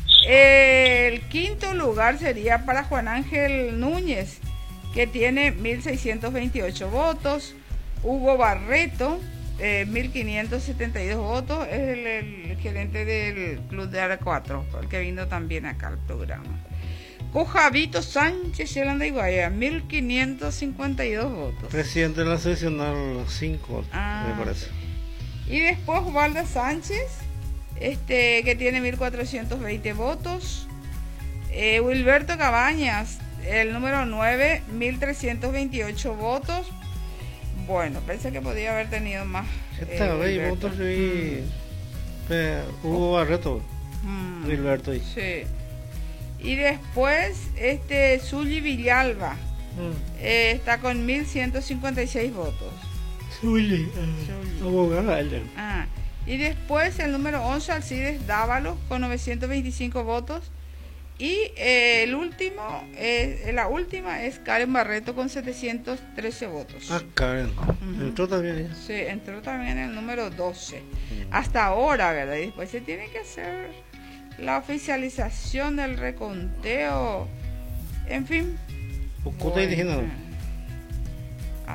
S18: El quinto lugar sería para Juan Ángel Núñez, que tiene mil seiscientos veintiocho votos. Hugo Barreto, eh, mil quinientos setenta y dos votos, es el, el gerente del Club de Ara cuatro, el que vino también acá al programa. Cojavito Sánchez Yolanda Iguaya, mil quinientos cincuenta y dos votos.
S19: Presidente de la seccional cinco,
S18: ah,
S19: me parece.
S18: Y después Waldo Sánchez, este que tiene mil cuatrocientos veinte votos. Eh, Wilberto Cabañas, el número nueve, mil trescientos veintiocho votos. Bueno, pensé que podía haber tenido más.
S19: Esta eh, vez votos y mm. Hugo Barreto, mm. Wilberto. Ahí.
S18: Sí. Y después, este, Zully Villalba, mm. eh, está con mil ciento cincuenta y seis votos.
S19: Zully, uh, abogada.
S18: Ah, y después el número once, Alcides Dávalos, con novecientos veinticinco votos. Y eh, el último, eh, la última es Karen Barreto con setecientos trece votos.
S19: Ah, Karen. Uh-huh. Entró también.
S18: Sí, entró también en el número doce. Uh-huh. Hasta ahora, ¿verdad? Y después se tiene que hacer la oficialización del reconteo, en fin.
S19: Bueno,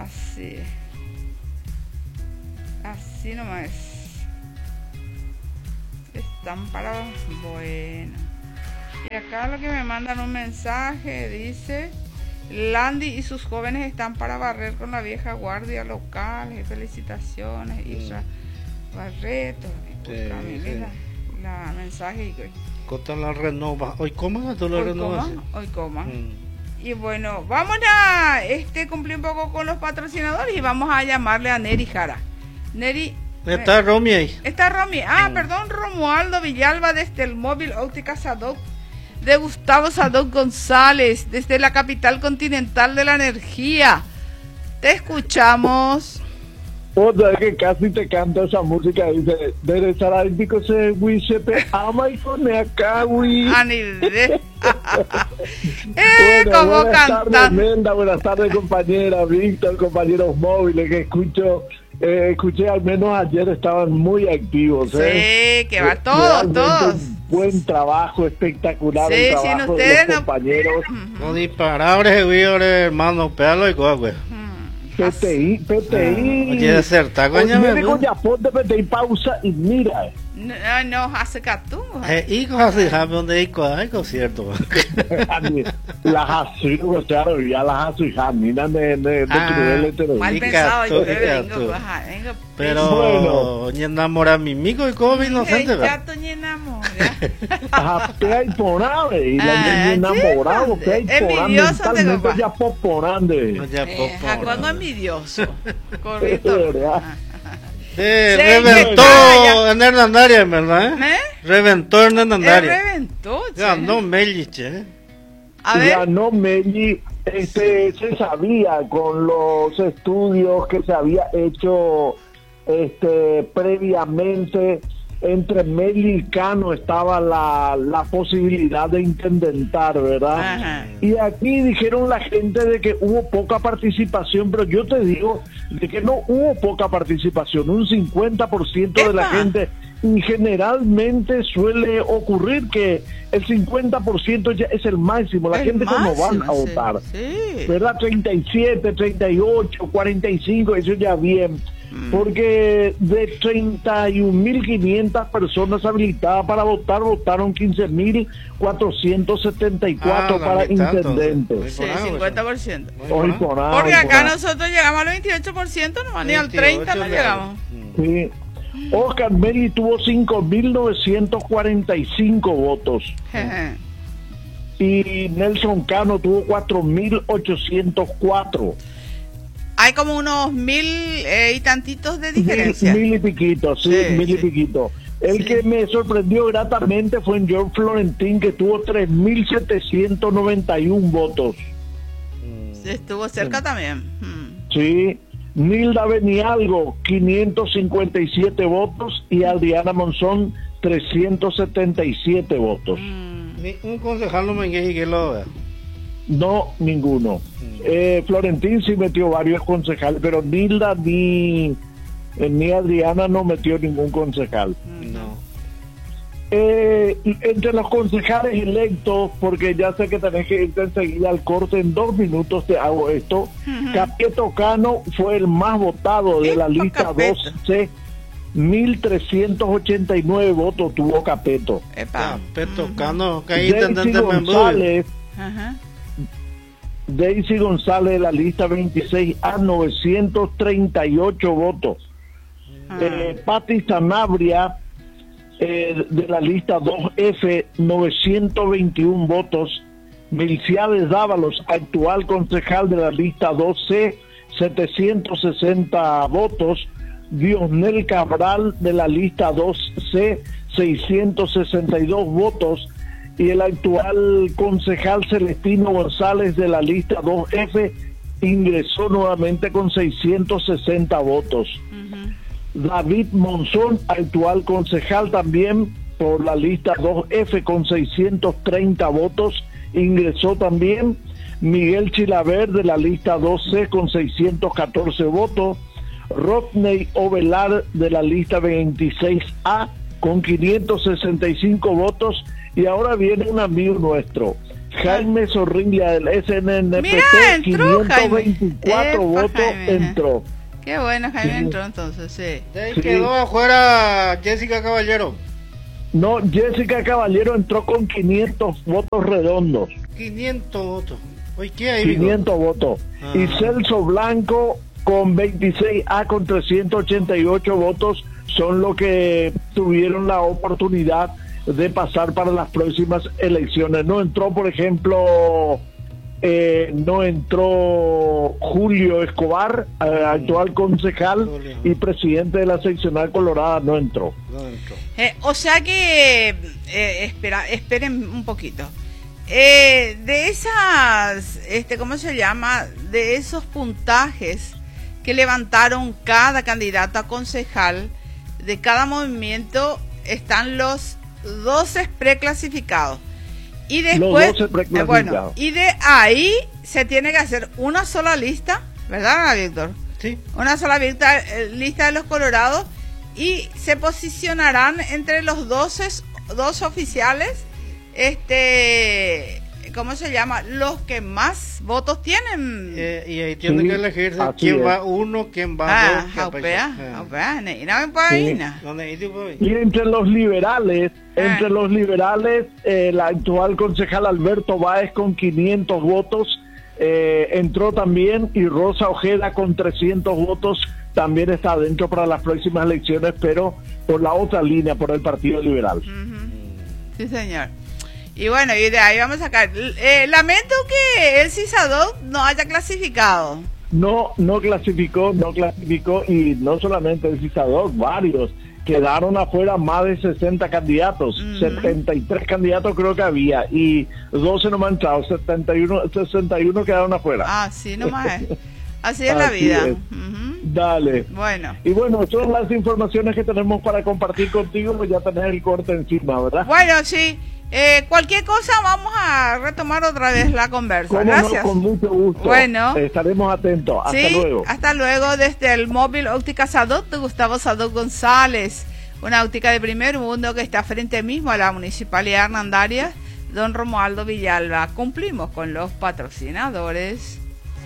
S18: así así nomás. están para... Bueno. Y acá lo que me mandan un mensaje, dice... Landy y sus jóvenes están para barrer con la vieja guardia local. Felicitaciones, Isra Barreto.
S19: Sí,
S18: Camila,
S19: sí.
S18: La, la mensaje.
S19: Cota la renova. Hoy coma, tú la
S18: Hoy
S19: renovas.
S18: coma, hoy coma.
S19: Mm.
S18: Y bueno, vamos a este, cumplir un poco con los patrocinadores y vamos a llamarle a Neri Jara. Neri.
S19: Está Romy ahí.
S18: Está Romy. Ah,
S19: Mm.
S18: perdón, Romualdo Villalba desde el móvil Óptica Sadok. De Gustavo Sadok González, desde la capital continental de la energía. Te escuchamos.
S21: Otra que casi te canta esa música, dice, de Sarádico se Wisepe ama y pone acá, güey.
S18: Anide.
S21: eh,
S18: bueno, como
S21: buenas
S18: cantando.
S21: tardes, Menda, buenas tardes, compañera Víctor, compañeros móviles que escucho. Eh, escuché al menos ayer estaban muy activos. ¿eh?
S18: Sí, que va todos, todos.
S21: Buen trabajo, espectacular.
S18: Sí,
S21: el trabajo
S18: sin
S21: de
S18: ustedes
S21: los
S18: no...
S21: compañeros.
S19: No disparable, güey, hermano, pégalo y güey.
S21: P T I, P T I.
S19: Oye, deserta, coño,
S21: me digo ya, ponte P T I pausa y mira.
S18: No, no, hace catú.
S19: Eh, hijo, así, ¿sabe dónde hay concierto?
S21: Las así, claro, ya las así, mira, de de de
S18: mal pensado, yo creo que vengo, vengo.
S19: Pero, bueno, ni enamora mi amigo y cómo inocente,
S18: ya tú ni enamora.
S21: Ajá, te hay porade, y la enamorado, te hay porade, mentalmente ya poporande.
S18: Ya poporande. Jacuango envidioso. Correcto.
S19: Eh, reventó en Hernandaria, ¿verdad? ¿Eh? Reventó en Hernandaria.
S18: Reventó, che.
S21: Ganó
S19: Melich, ¿eh?
S21: A ver. Ganó Melich, este, se sabía con los estudios que se había hecho este, previamente. Entre Meli y Cano estaba la, la posibilidad de intendentar, ¿verdad? Ajá. Y aquí dijeron la gente de que hubo poca participación, pero yo te digo de que no hubo poca participación, un cincuenta por ciento de la gente, y generalmente suele ocurrir que el cincuenta por ciento ya es el máximo, la el gente máximo, que no van a sí, votar, sí. ¿verdad? treinta y siete, treinta y ocho, cuarenta y cinco, eso ya bien. Porque de treinta y un mil quinientas personas habilitadas para votar, votaron quince mil cuatrocientos setenta y cuatro ah, para intendentes.
S18: Sí, cincuenta por ciento.
S21: Hoy por ahí,
S18: Porque acá
S21: por
S18: nosotros llegamos al veintiocho por ciento, no, ni al treinta por ciento no llegamos.
S21: Sí. Oscar Meri tuvo cinco mil novecientos cuarenta y cinco votos. Y Nelson Cano tuvo cuatro mil ochocientos cuatro.
S18: Hay como unos mil eh, y tantitos de diferencia.
S21: Mil, mil y piquito, sí, sí mil sí. y piquito. El sí. que me sorprendió gratamente fue en George Florentín, que tuvo tres mil setecientos noventa y uno votos.
S18: Sí, estuvo cerca sí. también. Hmm.
S21: Sí. Nilda Benialgo, quinientos cincuenta y siete votos. Y Adriana Monzón, trescientos setenta y siete votos.
S19: Hmm. Un concejal no me que lo vea.
S21: No, ninguno. Eh, Florentín sí metió varios concejales, pero Nilda ni, eh, ni Adriana no metió ningún concejal.
S19: No.
S21: Eh, entre los concejales electos, porque ya sé que tenés que irte enseguida al corte, en dos minutos te hago esto. Uh-huh. Capeto Cano fue el más votado de la lista Capeto? dos C. mil trescientos ochenta y nueve votos tuvo Capeto.
S19: Epa. Capeto uh-huh. Cano, que ahí
S21: Daisy González. Uh-huh. Daisy González de la lista veintiséis A, novecientos treinta y ocho votos. Ah. Eh, Pati Sanabria eh, de la lista dos F, novecientos veintiuno votos. Milciades Dávalos, actual concejal de la lista dos C, setecientos sesenta votos. Diosnel Cabral de la lista dos C, seiscientos sesenta y dos votos. Y el actual concejal Celestino González de la lista dos F ingresó nuevamente con seiscientos sesenta votos. Uh-huh. David Monzón, actual concejal también por la lista dos F con seiscientos treinta votos, ingresó también. Miguel Chilaver de la lista dos C con seiscientos catorce votos. Rodney Ovelar de la lista veintiséis A con quinientos sesenta y cinco votos. Y ahora viene un amigo nuestro, Jaime Zorrilla del S N N P T.
S18: Mira, entró,
S21: quinientos veinticuatro
S18: Epa,
S21: votos,
S18: Jaime.
S21: entró.
S18: Qué bueno, Jaime sí. entró entonces, sí.
S19: De ahí sí. quedó afuera Jessica Caballero.
S21: No, Jessica Caballero entró con quinientos votos redondos.
S19: quinientos votos. Oye, ¿qué hay?
S21: quinientos votos. Ah. Y Celso Blanco con veintiséis A con trescientos ochenta y ocho votos son los que tuvieron la oportunidad de pasar para las próximas elecciones. No entró, por ejemplo, eh, no entró Julio Escobar, eh, actual concejal y presidente de la seccional Colorada, no entró.
S19: No entró.
S18: Eh, o sea que, eh, espera, esperen un poquito. Eh, de esas, este, ¿cómo se llama? De esos puntajes que levantaron cada candidato a concejal de cada movimiento, están los doce preclasificados. Y después,
S21: los doce preclasificados.
S18: Eh, bueno, y de ahí se tiene que hacer una sola lista, ¿verdad, Víctor?
S19: Sí.
S18: Una sola lista, lista de los colorados, y se posicionarán entre los doce, dos oficiales, este, ¿cómo se llama? Los que más votos tienen.
S19: Eh, y ahí tiene sí, que elegirse quién es. va uno, quién va
S18: ah,
S19: dos.
S18: Jaupea, jaupea, ne, no me puedo ir.
S21: Y entre los liberales, ah. entre los liberales, eh, el actual concejal Alberto Báez con quinientos votos, eh, entró también, y Rosa Ojeda con trescientos votos también está adentro para las próximas elecciones, pero por la otra línea, por el Partido Liberal.
S18: Uh-huh. Sí, señor. Y bueno, y de ahí vamos a sacar. Eh, lamento que el CISADOC no haya clasificado.
S21: No, no clasificó, no clasificó, y no solamente el CISADOC, varios. Quedaron afuera más de sesenta candidatos, uh-huh. setenta y tres candidatos creo que había, y doce no han entrado, setenta y uno, sesenta y uno quedaron afuera.
S18: Ah, sí, nomás es. Así es la vida. Es.
S21: Uh-huh. Dale.
S18: Bueno.
S21: Y bueno, son las informaciones que tenemos para compartir contigo, pues ya tenés el corte encima, ¿verdad?
S18: Bueno, sí. Eh, cualquier cosa vamos a retomar otra vez la conversa. Gracias.
S21: No, con mucho gusto.
S18: Bueno.
S21: Eh, estaremos atentos. Hasta
S18: sí,
S21: luego.
S18: Hasta luego desde el móvil Óptica Sadot de Gustavo Sadot González. Una óptica de primer mundo que está frente mismo a la Municipalidad Hernandarias, don Romualdo Villalba. Cumplimos con los patrocinadores.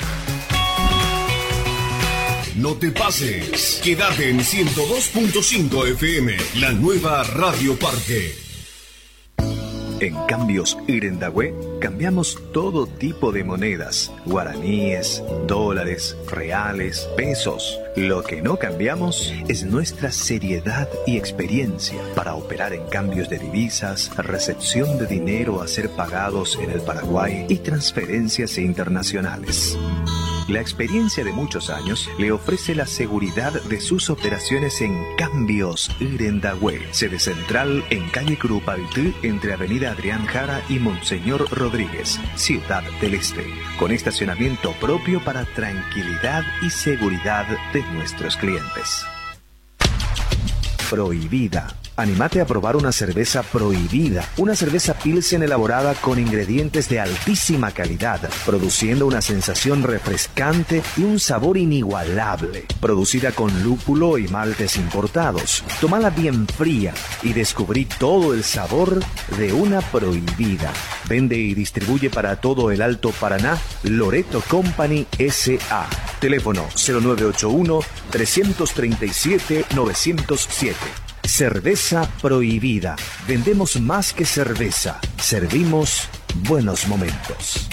S3: No te pases. Quédate en ciento dos punto cinco F M, la nueva Radio Parque.
S15: En Cambios Irendahue cambiamos todo tipo de monedas, guaraníes, dólares, reales, pesos. Lo que no cambiamos es nuestra seriedad y experiencia para operar en cambios de divisas, recepción de dinero a ser pagados en el Paraguay y transferencias internacionales. La experiencia de muchos años le ofrece la seguridad de sus operaciones en Cambios Irendahue, sede central en calle Curupaytí, entre avenida Adrián Jara y Monseñor Rodríguez, Ciudad del Este, con estacionamiento propio para tranquilidad y seguridad de nuestros clientes. Prohibida. Anímate a probar una cerveza Prohibida, una cerveza Pilsen elaborada con ingredientes de altísima calidad, produciendo una sensación refrescante y un sabor inigualable. Producida con lúpulo y maltes importados. Tómala bien fría y descubrí todo el sabor de una Prohibida. Vende y distribuye para todo el Alto Paraná Loreto Company S A. Teléfono cero nueve ocho uno, tres tres siete, nueve cero siete. Cerveza Prohibida. Vendemos más que cerveza. Servimos buenos momentos.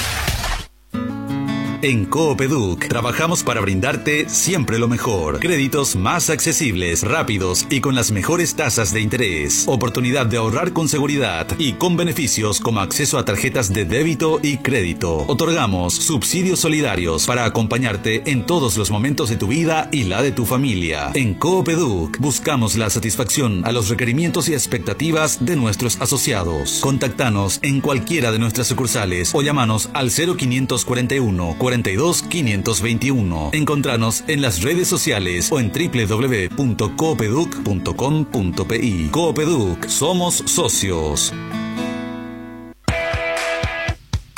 S2: En Coopeduc trabajamos para brindarte siempre lo mejor. Créditos más accesibles, rápidos y con las mejores tasas de interés. Oportunidad de ahorrar con seguridad y con beneficios como acceso a tarjetas de débito y crédito. Otorgamos subsidios solidarios para acompañarte en todos los momentos de tu vida y la de tu familia. En Coopeduc buscamos la satisfacción a los requerimientos y expectativas de nuestros asociados. Contactanos en cualquiera de nuestras sucursales o llámanos al cero quinientos cuarenta y uno, cuarenta y dos, quinientos veintiuno. Encontranos en las redes sociales o en doble u doble u doble u punto coopeduc punto com punto pi. Coopeduc, somos socios.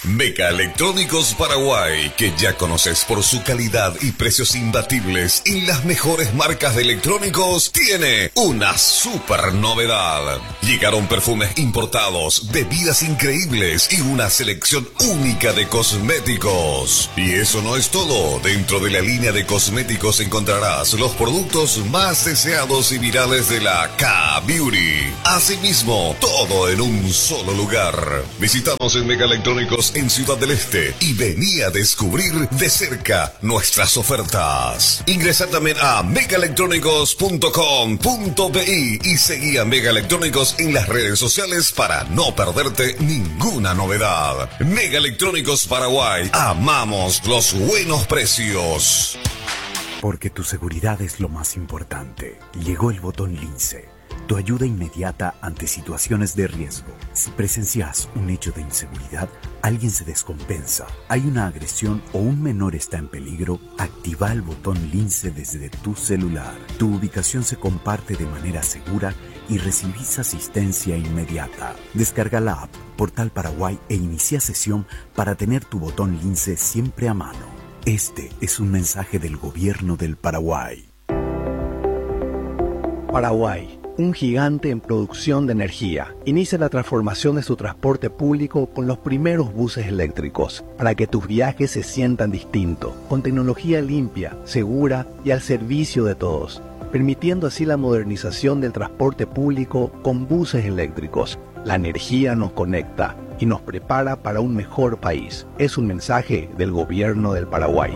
S3: Meca Electrónicos Paraguay, que ya conoces por su calidad y precios imbatibles y las mejores marcas de electrónicos, tiene una super novedad. Llegaron perfumes importados, bebidas increíbles y una selección única de cosméticos. Y eso no es todo. Dentro de la línea de cosméticos encontrarás los productos más deseados y virales de la K-Beauty. Asimismo, todo en un solo lugar. Visitamos en Meca Electrónicos en Ciudad del Este y vení a descubrir de cerca nuestras ofertas. Ingresa también a mega electrónicos punto com punto bi y seguí a Mega Electrónicos en las redes sociales para no perderte ninguna novedad. Mega Electrónicos Paraguay, amamos los buenos precios.
S4: Porque tu seguridad es lo más importante. Llegó el botón Lince. Tu ayuda inmediata ante situaciones de riesgo. Si presencias un hecho de inseguridad, alguien se descompensa, hay una agresión o un menor está en peligro, activa el botón Lince desde tu celular. Tu ubicación se comparte de manera segura y recibís asistencia inmediata. Descarga la app Portal Paraguay e inicia sesión para tener tu botón Lince siempre a mano. Este es un mensaje del Gobierno del Paraguay.
S5: Paraguay, un gigante en producción de energía, inicia la transformación de su transporte público con los primeros buses eléctricos, para que tus viajes se sientan distintos, con tecnología limpia, segura y al servicio de todos, permitiendo así la modernización del transporte público con buses eléctricos. La energía nos conecta y nos prepara para un mejor país. Es un mensaje del Gobierno del Paraguay.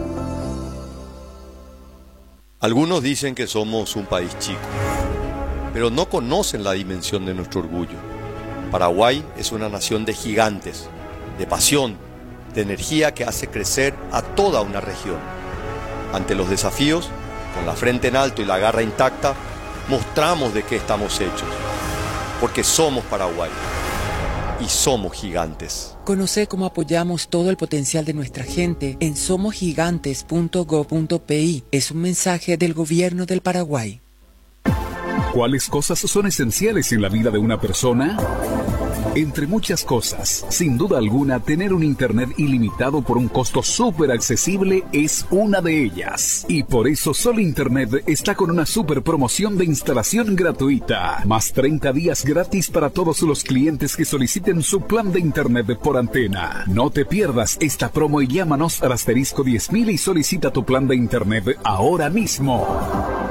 S6: Algunos dicen que somos un país chico, pero no conocen la dimensión de nuestro orgullo. Paraguay es una nación de gigantes, de pasión, de energía que hace crecer a toda una región. Ante los desafíos, con la frente en alto y la garra intacta, mostramos de qué estamos hechos, porque somos Paraguay y somos gigantes.
S7: Conoce cómo apoyamos todo el potencial de nuestra gente en somos gigantes punto gob punto pi. Es un mensaje del Gobierno del Paraguay.
S8: ¿Cuáles cosas son esenciales en la vida de una persona? Entre muchas cosas, sin duda alguna, tener un internet ilimitado por un costo súper accesible es una de ellas. Y por eso Sol Internet está con una super promoción de instalación gratuita. Más treinta días gratis para todos los clientes que soliciten su plan de internet por antena. No te pierdas esta promo y llámanos al asterisco diez mil y solicita tu plan de internet ahora mismo.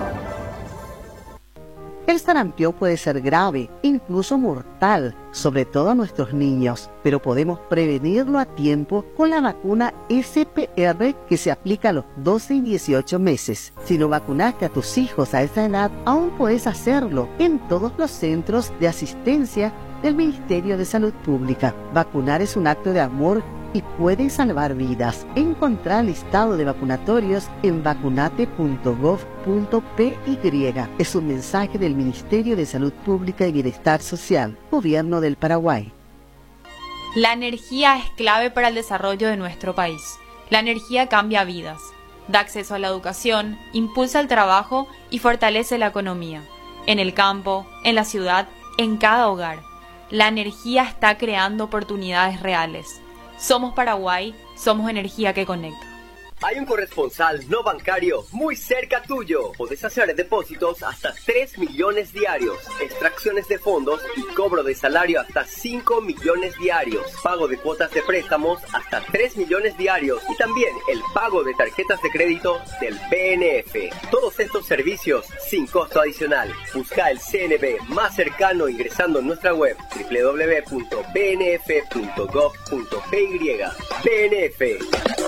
S9: El sarampión puede ser grave, incluso mortal, sobre todo a nuestros niños, pero podemos prevenirlo a tiempo con la vacuna S P R que se aplica a los doce y dieciocho meses. Si no vacunaste a tus hijos a esa edad, aún puedes hacerlo en todos los centros de asistencia del Ministerio de Salud Pública. Vacunar es un acto de amor y puede salvar vidas. Encontrá el listado de vacunatorios en vacunate punto gob punto pi. Es un mensaje del Ministerio de Salud Pública y Bienestar Social, Gobierno del Paraguay.
S10: La energía es clave para el desarrollo de nuestro país. La energía cambia vidas, da acceso a la educación, impulsa el trabajo y fortalece la economía. En el campo, en la ciudad, en cada hogar. La energía está creando oportunidades reales. Somos Paraguay, somos energía que conecta.
S11: Hay un corresponsal no bancario muy cerca tuyo. Podés hacer depósitos hasta tres millones diarios, extracciones de fondos y cobro de salario hasta cinco millones diarios, pago de cuotas de préstamos hasta tres millones diarios y también el pago de tarjetas de crédito del B N F. Todos estos servicios sin costo adicional. Busca el C N B más cercano ingresando en nuestra web doble u doble u doble u punto b n f punto gob punto pi. B N F.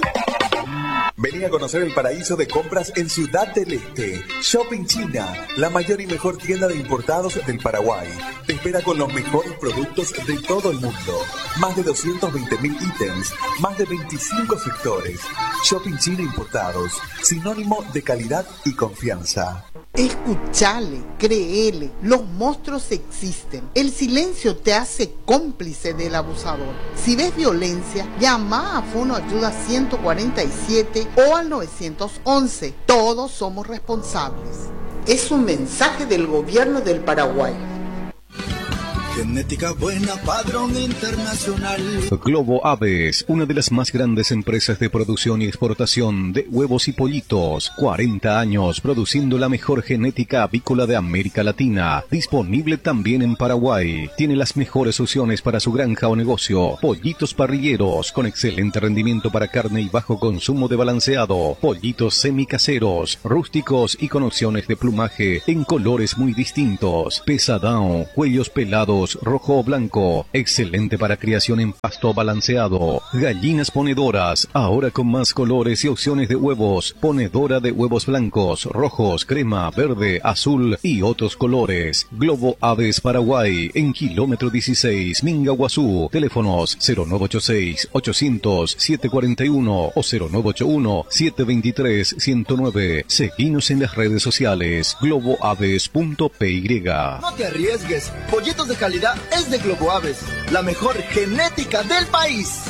S12: Vení a conocer el paraíso de compras en Ciudad del Este. Shopping China, la mayor y mejor tienda de importados del Paraguay. Te espera con los mejores productos de todo el mundo. Más de doscientos veinte mil ítems, más de veinticinco sectores. Shopping China Importados, sinónimo de calidad y confianza.
S13: Escuchale, créele, los monstruos existen. El silencio te hace cómplice del abusador. Si ves violencia, llama a Fono Ayuda ciento cuarenta y siete o al nueve once. Todos somos responsables. Es un mensaje del Gobierno del Paraguay.
S14: genética buena, padrón internacional.
S15: Globo Aves, una de las más grandes empresas de producción y exportación de huevos y pollitos. cuarenta años produciendo la mejor genética avícola de América Latina. Disponible también en Paraguay. Tiene las mejores opciones para su granja o negocio. Pollitos parrilleros con excelente rendimiento para carne y bajo consumo de balanceado. Pollitos semicaseros, rústicos y con opciones de plumaje en colores muy distintos. Pesadão, cuellos pelados, rojo o blanco. Excelente para criación en pasto balanceado. Gallinas ponedoras, ahora con más colores y opciones de huevos. Ponedora de huevos blancos, rojos, crema, verde, azul y otros colores. Globo Aves Paraguay, en kilómetro dieciséis, Mingaguazú. Teléfonos cero nueve ocho seis, ochocientos, siete cuarenta y uno o cero nueve ocho uno, siete veintitrés, ciento nueve. Seguinos en las redes sociales globo aves punto p y.
S14: No te arriesgues, pollitos de calidad es de Globo Aves, la mejor genética del país.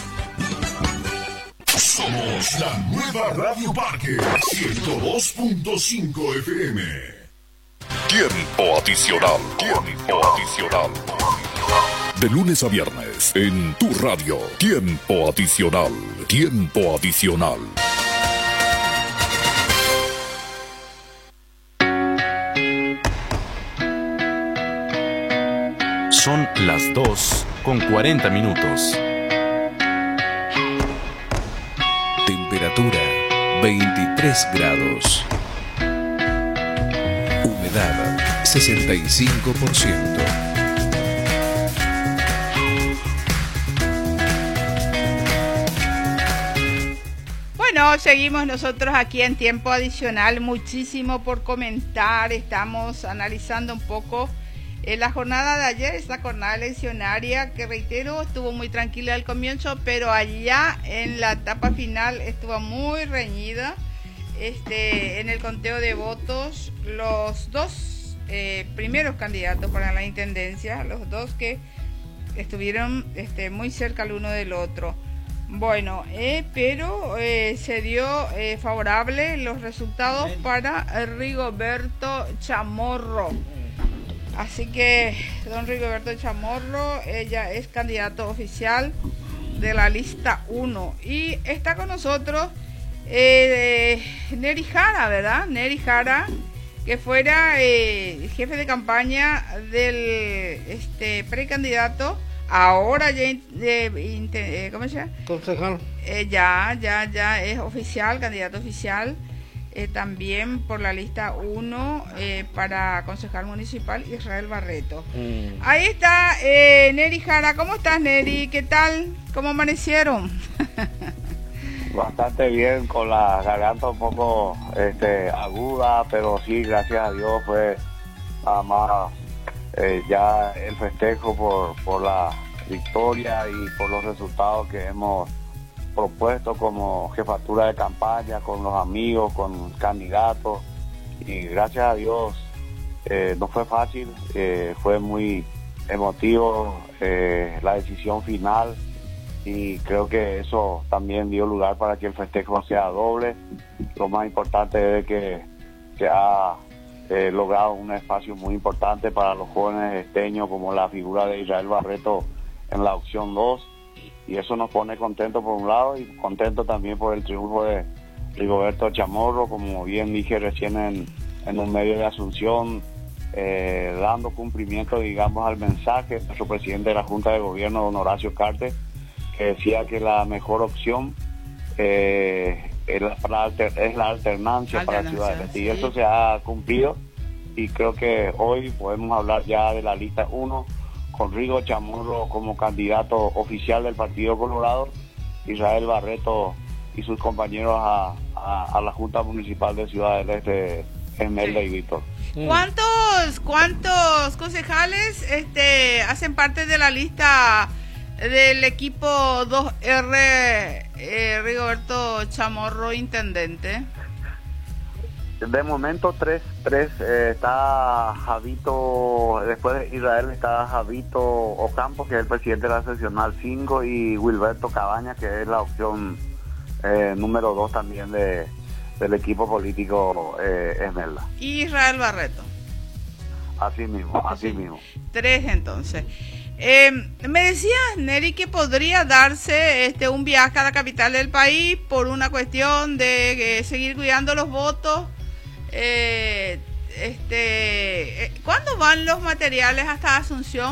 S16: Somos la nueva Radio Parque ciento dos punto cinco F M. Tiempo adicional. Tiempo adicional. De lunes a viernes en tu radio. Tiempo adicional. Tiempo adicional.
S17: Son las dos con cuarenta minutos. Temperatura veintitrés grados. Humedad sesenta y cinco por ciento.
S18: Bueno, seguimos nosotros aquí en Tiempo Adicional. Muchísimo por comentar. Estamos analizando un poco en la jornada de ayer, esta jornada eleccionaria que, reitero, estuvo muy tranquila al comienzo, pero allá en la etapa final estuvo muy reñida. Este, en el conteo de votos, los dos eh, primeros candidatos para la intendencia, los dos que estuvieron este, muy cerca el uno del otro. Bueno, eh, pero eh, se dio eh, favorable los resultados para Rigoberto Chamorro. Así que don Rigoberto Chamorro, ella es candidato oficial de la lista uno. Y está con nosotros eh, Neri Jara, ¿verdad? Neri Jara, que fuera eh, jefe de campaña del este precandidato, ahora ya, de, de, ¿cómo se llama?
S19: Concejal.
S18: Eh, ya, ya, ya es oficial, candidato oficial. Eh, también por la lista uno eh, para concejal municipal, Israel Barreto. Mm. Ahí está eh, Neri Jara. ¿Cómo estás, Neri? ¿Qué tal? ¿Cómo amanecieron?
S20: Bastante bien, con la garganta un poco este, aguda, pero sí, gracias a Dios fue nada más eh, ya el festejo por, por la victoria y por los resultados que hemos propuesto como jefatura de campaña, con los amigos, con candidatos, y gracias a Dios eh, no fue fácil, eh, fue muy emotivo eh, la decisión final, y creo que eso también dio lugar para que el festejo sea doble. Lo más importante es que se ha eh, logrado un espacio muy importante para los jóvenes esteños, como la figura de Israel Barreto en la opción dos, y eso nos pone contentos por un lado y contentos también por el triunfo de Rigoberto Chamorro, como bien dije recién en, en un medio de Asunción, eh, dando cumplimiento, digamos, al mensaje de nuestro presidente de la Junta de Gobierno, don Horacio Cartes, que decía que la mejor opción eh, es, la, es la alternancia, alternancia para Ciudad del Este, sí. Y eso se ha cumplido, y creo que hoy podemos hablar ya de la lista uno, con Rigo Chamorro como candidato oficial del Partido Colorado, Israel Barreto y sus compañeros a, a, a la Junta Municipal de Ciudad del Este, Esmeralda sí. y Víctor.
S18: ¿Cuántos cuántos concejales este hacen parte de la lista del equipo dos R eh, Rigoberto Chamorro intendente?
S20: De momento tres, tres eh, está Javito, después de Israel está Javito Ocampo, que es el presidente de la seccional cinco, y Wilberto Cabañas, que es la opción eh, número dos también de del equipo político eh, Esmeralda.
S18: Y Israel Barreto.
S20: Así mismo, así sí. mismo.
S18: Tres entonces. Eh, me decías, Neri, que podría darse este un viaje a la capital del país por una cuestión de eh, seguir cuidando los votos. Eh, este, eh, ¿Cuándo van los materiales hasta Asunción?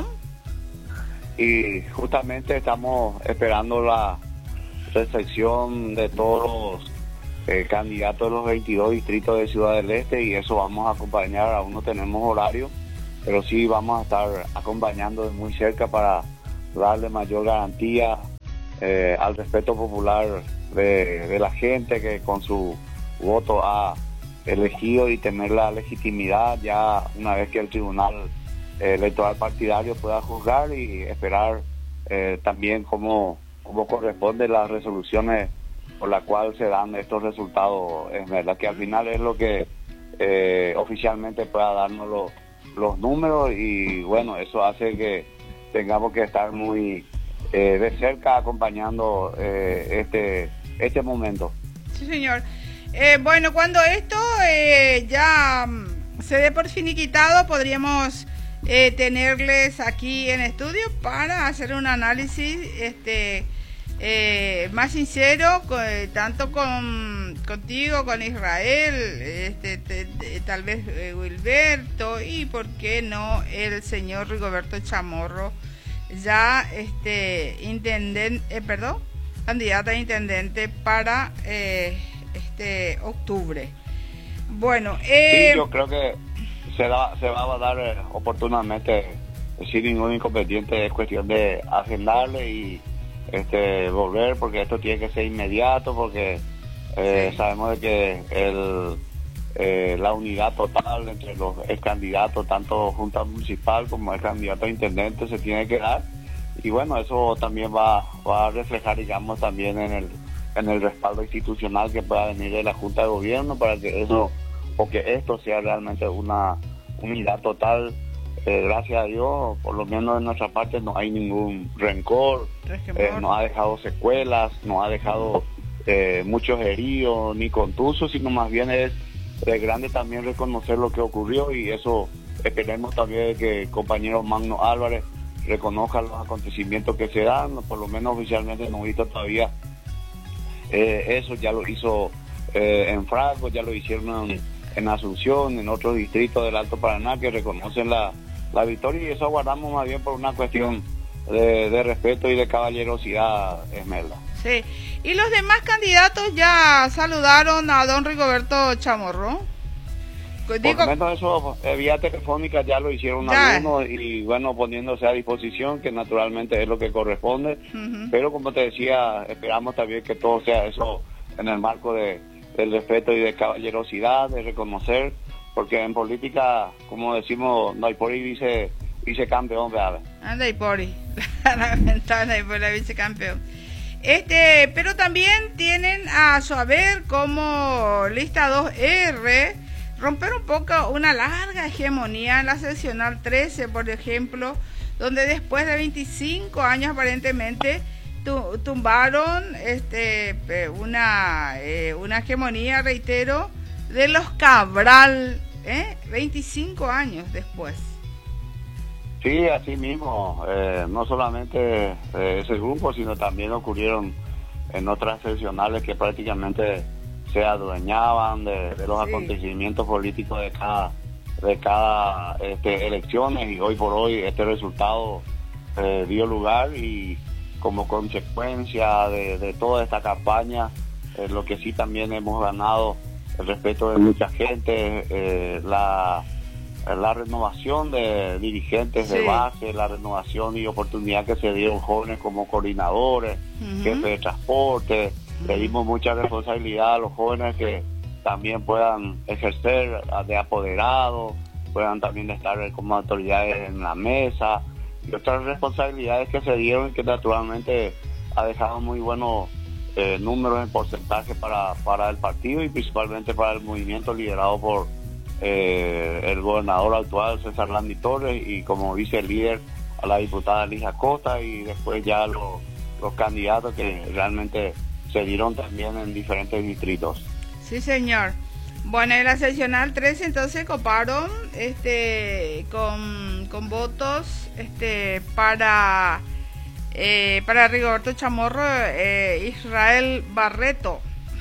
S20: Y justamente estamos esperando la recepción de todos los eh, candidatos de los veintidós distritos de Ciudad del Este, y eso vamos a acompañar. Aún no tenemos horario, pero sí vamos a estar acompañando de muy cerca para darle mayor garantía eh, al respeto popular de, de la gente que con su voto ha elegido, y tener la legitimidad ya una vez que el Tribunal eh, Electoral Partidario pueda juzgar, y esperar eh, también cómo, cómo corresponde las resoluciones por las cuales se dan estos resultados, es verdad que al final es lo que eh, oficialmente pueda darnos los, los números, y bueno, eso hace que tengamos que estar muy eh, de cerca acompañando eh, este, este momento.
S18: Sí, señor. Eh, bueno, cuando esto eh, ya mm, se dé por finiquitado, podríamos eh, tenerles aquí en estudio para hacer un análisis este eh, más sincero, con, tanto con contigo, con Israel, este, te, te, tal vez eh, Wilberto, y por qué no el señor Rigoberto Chamorro, ya este intendente, eh, perdón, candidato a intendente para eh, este octubre. Bueno, eh,
S20: sí, yo creo que se, da, se va a dar eh, oportunamente, sin ningún inconveniente. Es cuestión de agendarle y este volver, porque esto tiene que ser inmediato, porque eh, sí. sabemos de que el eh, la unidad total entre los ex candidatos, tanto Junta Municipal como el candidato a intendente, se tiene que dar, y bueno, eso también va, va a reflejar, digamos, también en el en el respaldo institucional que pueda venir de la Junta de Gobierno, para que eso, o que esto sea realmente una unidad total. Eh, gracias a Dios, por lo menos de nuestra parte no hay ningún rencor, eh, no ha dejado secuelas, no ha dejado eh, muchos heridos ni contusos, sino más bien es de grande también reconocer lo que ocurrió, y eso esperemos también que el compañero Magno Álvarez reconozca los acontecimientos que se dan. Por lo menos oficialmente no he visto todavía eh, eso, ya lo hizo eh, en Franco, ya lo hicieron en, en Asunción, en otros distritos del Alto Paraná que reconocen la la victoria, y eso aguardamos más bien por una cuestión de, de respeto y de caballerosidad, Esmeralda.
S18: Sí, y los demás candidatos ya saludaron a don Rigoberto Chamorro.
S20: Por lo menos eso, eh, vía telefónica ya lo hicieron ya. algunos, y bueno, poniéndose a disposición, que naturalmente es lo que corresponde, uh-huh. pero como te decía, esperamos también que todo sea eso en el marco de, del respeto y de caballerosidad, de reconocer, porque en política, como decimos, no hay por ahí vice, vicecampeón, ¿verdad?
S18: Anda y por ahí, anda y por la vicecampeón. Este, pero también tienen a su haber como lista dos R, romper un poco una larga hegemonía en la seccional trece, por ejemplo, donde después de veinticinco años aparentemente tu, tumbaron este una, eh, una hegemonía, reitero, de los Cabral, ¿eh? veinticinco años después.
S20: Sí, así mismo, eh, no solamente eh, ese grupo, sino también ocurrieron en otras seccionales que prácticamente se adueñaban de, de los sí. acontecimientos políticos de cada de cada este, elecciones, y hoy por hoy este resultado eh, dio lugar, y como consecuencia de, de toda esta campaña, eh, lo que sí también hemos ganado el respeto de mucha gente, eh, la la renovación de dirigentes sí. de base, la renovación y oportunidad que se dieron jóvenes como coordinadores, uh-huh. jefes de transporte. Uh-huh. Le dimos mucha responsabilidad a los jóvenes que también puedan ejercer de apoderados, puedan también estar como autoridades en la mesa, y otras responsabilidades que se dieron, y que naturalmente ha dejado muy buenos eh, números en porcentaje para, para el partido, y principalmente para el movimiento liderado por Eh, el gobernador actual César Landy Torres, y como vice líder a la diputada Elisa Costa, y después ya los, los candidatos que realmente se dieron también en diferentes distritos.
S18: Sí, señor. Bueno, en la seccional tres entonces coparon este con, con votos este para eh, para Rigoberto Chamorro, eh, Israel Barreto.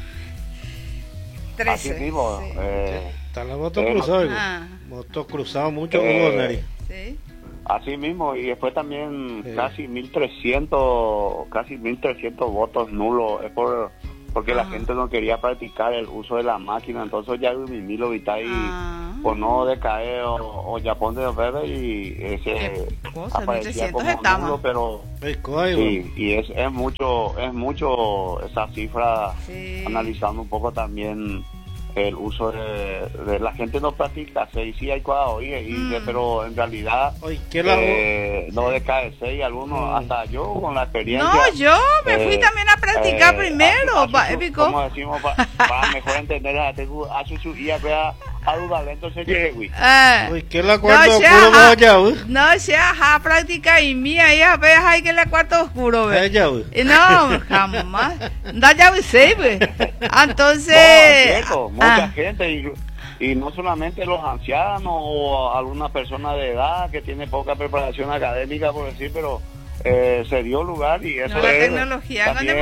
S18: trece.
S1: Así mismo,
S18: Sí.
S1: eh,
S19: Está la voto
S1: eh,
S19: cruzado.
S18: Ah.
S19: Voto cruzado mucho
S1: Eh,
S19: Hugo Neri.
S18: Sí.
S1: así mismo, y después también
S19: Sí.
S1: casi mil trescientos, casi mil trescientos votos nulos, es por porque la
S18: Ajá.
S1: gente no quería practicar el uso de la máquina, entonces ya mi milo vita y
S18: Ah.
S1: por no decaer o, o ya pone de bebé y ese
S18: cosa,
S1: aparecía
S18: mil trescientos
S1: como
S18: estamos.
S1: nulo, pero
S19: El código.
S1: sí, y es, es mucho, es mucho esa cifra,
S18: Sí.
S1: analizando un poco también el uso de, de la gente no practica, sí, sí hay cosas hoy, y-
S18: Mm.
S1: pero en realidad
S19: Oye, ¿qué la
S1: eh, no decae seis algunos,
S19: Mm.
S1: hasta yo con la experiencia.
S18: No, yo me fui
S1: eh,
S18: también a practicar
S1: eh,
S18: primero,
S1: a su-
S18: va,
S1: a su-
S18: épico.
S1: como decimos, pa- para mejor entender a tengo a su su y a ver a duda lento se llegue, güey.
S18: Eh,
S19: Uy, ¿qué la cuarto
S18: no,
S19: oscuro
S18: sea,
S19: no ya, uy?
S18: no sea a práctica y mía, ya ves, hay que la cuarto oscuro, ve.
S19: Ella, uy.
S18: Y no, jamás. Da ya sé, ve.
S1: No,
S18: Entonces,
S1: es cierto, mucha
S18: ah,
S1: gente y, y no solamente los ancianos o alguna persona de edad que tiene poca preparación académica, por decir, pero eh, se dio lugar y eso
S18: no, la
S1: es
S18: tecnología,
S1: también